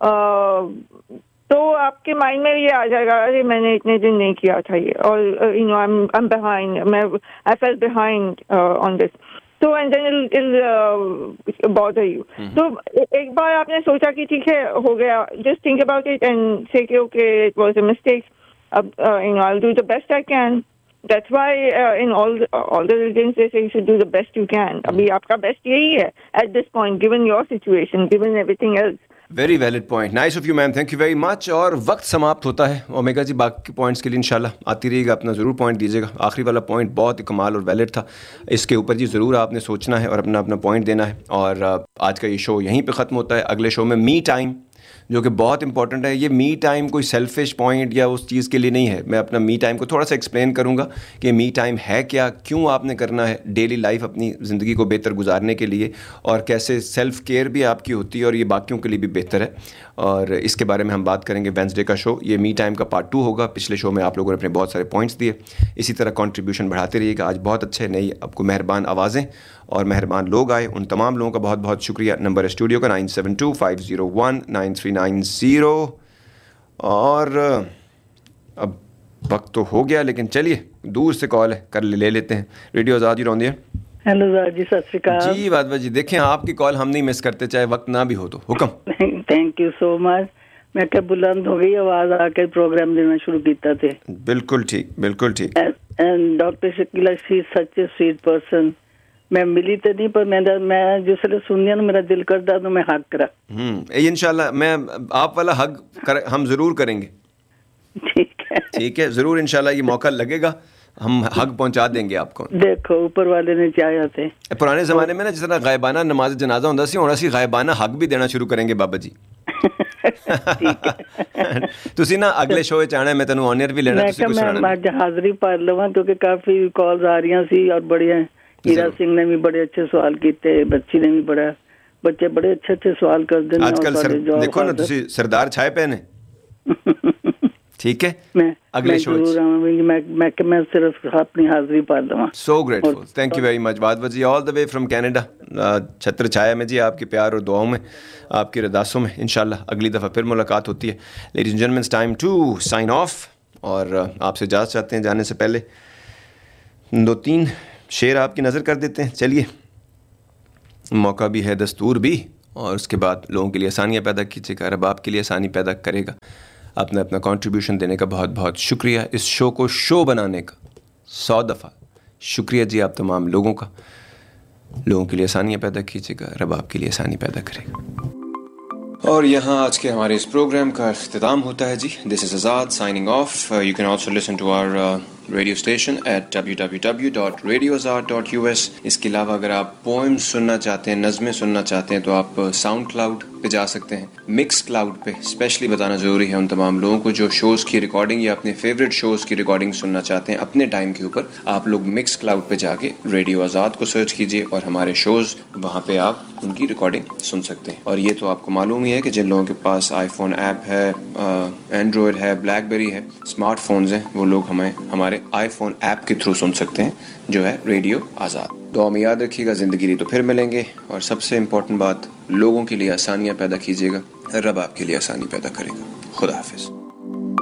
تو آپ کے مائنڈ میں یہ آ جائے گا ارے میں نے اتنے دن نہیں کیا تھا یہ, اور you know I am behind, میں آئی فیل بہائنڈ آن دس. تو and then it bother you. تو ایک بار آپ نے سوچا کہ ٹھیک ہے ہو گیا, just think about it and سے کہ okay it was a mistake, اب you know I do the best I can. That's why uh, in all the, all the religions they say you should do the best you can. Abhi aapka best yahi hai at this point, given your situation, given everything else. Very valid point, nice of you ma'am, thank you very much. اور وقت سماپت ہوتا ہے اومیگا جی, باقی پوائنٹس کے لیے انشاءاللہ آتی رہے گا, اپنا ضرور پوائنٹ دیجیے گا. آخری والا پوائنٹ بہت کمال اور ویلڈ تھا, اس کے اوپر جی ضرور آپ نے سوچنا ہے اور اپنا اپنا پوائنٹ دینا ہے. اور آج کا یہ شو یہیں پہ ختم ہوتا ہے. اگلے شو میں می ٹائم, جو کہ بہت امپورٹنٹ ہے. یہ می ٹائم کوئی سیلفش پوائنٹ یا اس چیز کے لیے نہیں ہے. میں اپنا می ٹائم کو تھوڑا سا ایکسپلین کروں گا کہ می ٹائم ہے کیا, کیوں آپ نے کرنا ہے ڈیلی لائف اپنی زندگی کو بہتر گزارنے کے لیے, اور کیسے سیلف کیئر بھی آپ کی ہوتی ہے اور یہ باقیوں کے لیے بھی بہتر ہے. اور اس کے بارے میں ہم بات کریں گے وینسڈے کا شو. یہ می ٹائم کا پارٹ ٹو ہوگا. پچھلے شو میں آپ لوگوں نے اپنے بہت سارے پوائنٹس دیے, اسی طرح کنٹریبیوشن بڑھاتے رہیے گا. آج بہت اچھے نئی آپ کو مہربان آوازیں اور مہربان لوگ آئے, ان تمام لوگوں کا بہت بہت شکریہ. نمبر اسٹوڈیو کا nine seven to five zero one nine three nine zero. اور اب وقت تو ہو گیا, لیکن چلیے دور سے کال ہے کر لے لیتے ہیں. ریڈیو آزاد ہی روندی ہے. ہیلو جی, ست شری اکال. جی بات بات جی, دیکھیں آپ کی کال ہم نہیں مس کرتے, چاہے وقت نہ بھی ہو. تو حکم. تھینک یو سو مچ. میں کہ بلند ہو گئی آواز آ کے پروگرام دینا شروع کیتا تھے. بالکل ٹھیک, بالکل ٹھیک. Doctor Shakila, she is such a sweet person. میں ملی تو نہیں, پر میں میں جس نے سنیا نا میرا دل کرتا تو میں حق کرا. ہوں انشاءاللہ میں آپ والا حق ہم ضرور کریں گے. ٹھیک ہے, ٹھیک ہے, ضرور انشاءاللہ یہ موقع لگے گا, ہم حق پہنچا دیں گے آپ کو. دیکھو اوپر والے نے چاہیا تھے. پرانے زمانے میں نا جس طرح غائبانہ نماز جنازہ ہوتا سی, ہونا سی غائبانہ حق بھی دینا شروع کریں گے بابا جی. ਤੁਸੀਂ ਨਾ ਅਗਲੇ ਸ਼ੋਅ ਵਿੱਚ ਆਣਾ, ਮੈਂ ਤੈਨੂੰ ਆਨਰ ਵੀ ਲੈਣਾ, ਤੁਸੀਂ ਕੁਝ ਸੁਣਾਣਾ। ਮੈਂ ਅੱਜ ਹਾਜ਼ਰੀ ਭਰ ਲਵਾਂ ਕਿਉਂਕਿ ਕਾਫੀ ਕਾਲਸ ਆ ਰਹੀਆਂ ਸੀ ਔਰ ਬੜੀਆਂ, ਹੀਰਾ ਸਿੰਘ ਨੇ ਵੀ ਬੜੇ ਅੱਛੇ ਸਵਾਲ ਕੀਤੇ, ਬੱਚੀ ਨੇ ਵੀ ਬੜਾ, ਬੱਚੇ ਬੜੇ ਅੱਛੇ ਅੱਛੇ ਸਵਾਲ ਕਰਦੇ ਨੇ। ਅੱਜ ਕੱਲ ਦੇਖੋ ਨਾ ਤੁਸੀਂ ਸਰਦਾਰ ਛਾਏ ਪਏ ਨੇ, ٹھیک ہے اگلے شو میں کہ میں صرف اپنی حاضری پا لواں. So grateful, thank you very much بادوت G, all the way from Canada. چھتر چھایا میں جی آپ کے پیار اور دعاؤں میں, آپ کی رداسوں میں انشاءاللہ اگلی دفعہ پھر ملاقات ہوتی ہے. Ladies and gentleman, it's time to sign of, اور آپ سے اجازت چاہتے ہیں جانے سے پہلے دو تین شعر آپ کی نظر کر دیتے ہیں. چلیے, موقع بھی ہے دستور بھی, اور اس کے بعد لوگوں کے لیے آسانیاں پیدا کیجیے گا, رب آپ کے لیے آسانی پیدا کرے گا. اپنا اپنا کنٹریبیوشن دینے کا بہت بہت شکریہ, اس شو کو شو بنانے کا سو دفعہ شکریہ جی آپ تمام لوگوں کا. لوگوں کے لیے آسانیاں پیدا کیجیے گا, رب آپ کے لیے آسانی پیدا کرے گا. اور یہاں آج کے ہمارے اس پروگرام کا اختتام ہوتا ہے جی. دس از آزاد signing off. You can also listen to our radio station at W W W dot radio Azad dot U S. اس کے علاوہ اگر آپ پوئمز سننا چاہتے ہیں, نظمیں سننا چاہتے ہیں, تو آپ ساؤنڈ کلاؤڈ پہ جا سکتے ہیں. مکس کلاؤڈ پہ اسپیشلی بتانا ضروری ہے ان تمام لوگوں کو جو شوز کی ریکارڈنگ یا اپنے فیوریٹ شوز کی ریکارڈنگ سننا چاہتے ہیں اپنے ٹائم کے اوپر, آپ لوگ مکس کلاؤڈ پہ جا کے ریڈیو آزاد کو سرچ کیجیے اور ہمارے شوز وہاں پہ آپ ان کی ریکارڈنگ سن سکتے ہیں. اور یہ تو آپ کو معلوم ہی ہے کہ جن لوگوں کے پاس آئی فون ایپ ہے, اینڈرائڈ ہے, بلیک بیری ہے, اسمارٹ فونز ہیں, وہ لوگ ہمیں ہمارے آئی فون ایپ کے تھرو سن سکتے ہیں جو ہے ریڈیو آزاد. دعا میں یاد رکھیے گا, زندگی رہی تو پھر ملیں گے. اور سب سے امپورٹنٹ بات, لوگوں کے لیے آسانیاں پیدا کیجیے گا, رب آپ کے لیے آسانی پیدا کرے گا. خدا حافظ.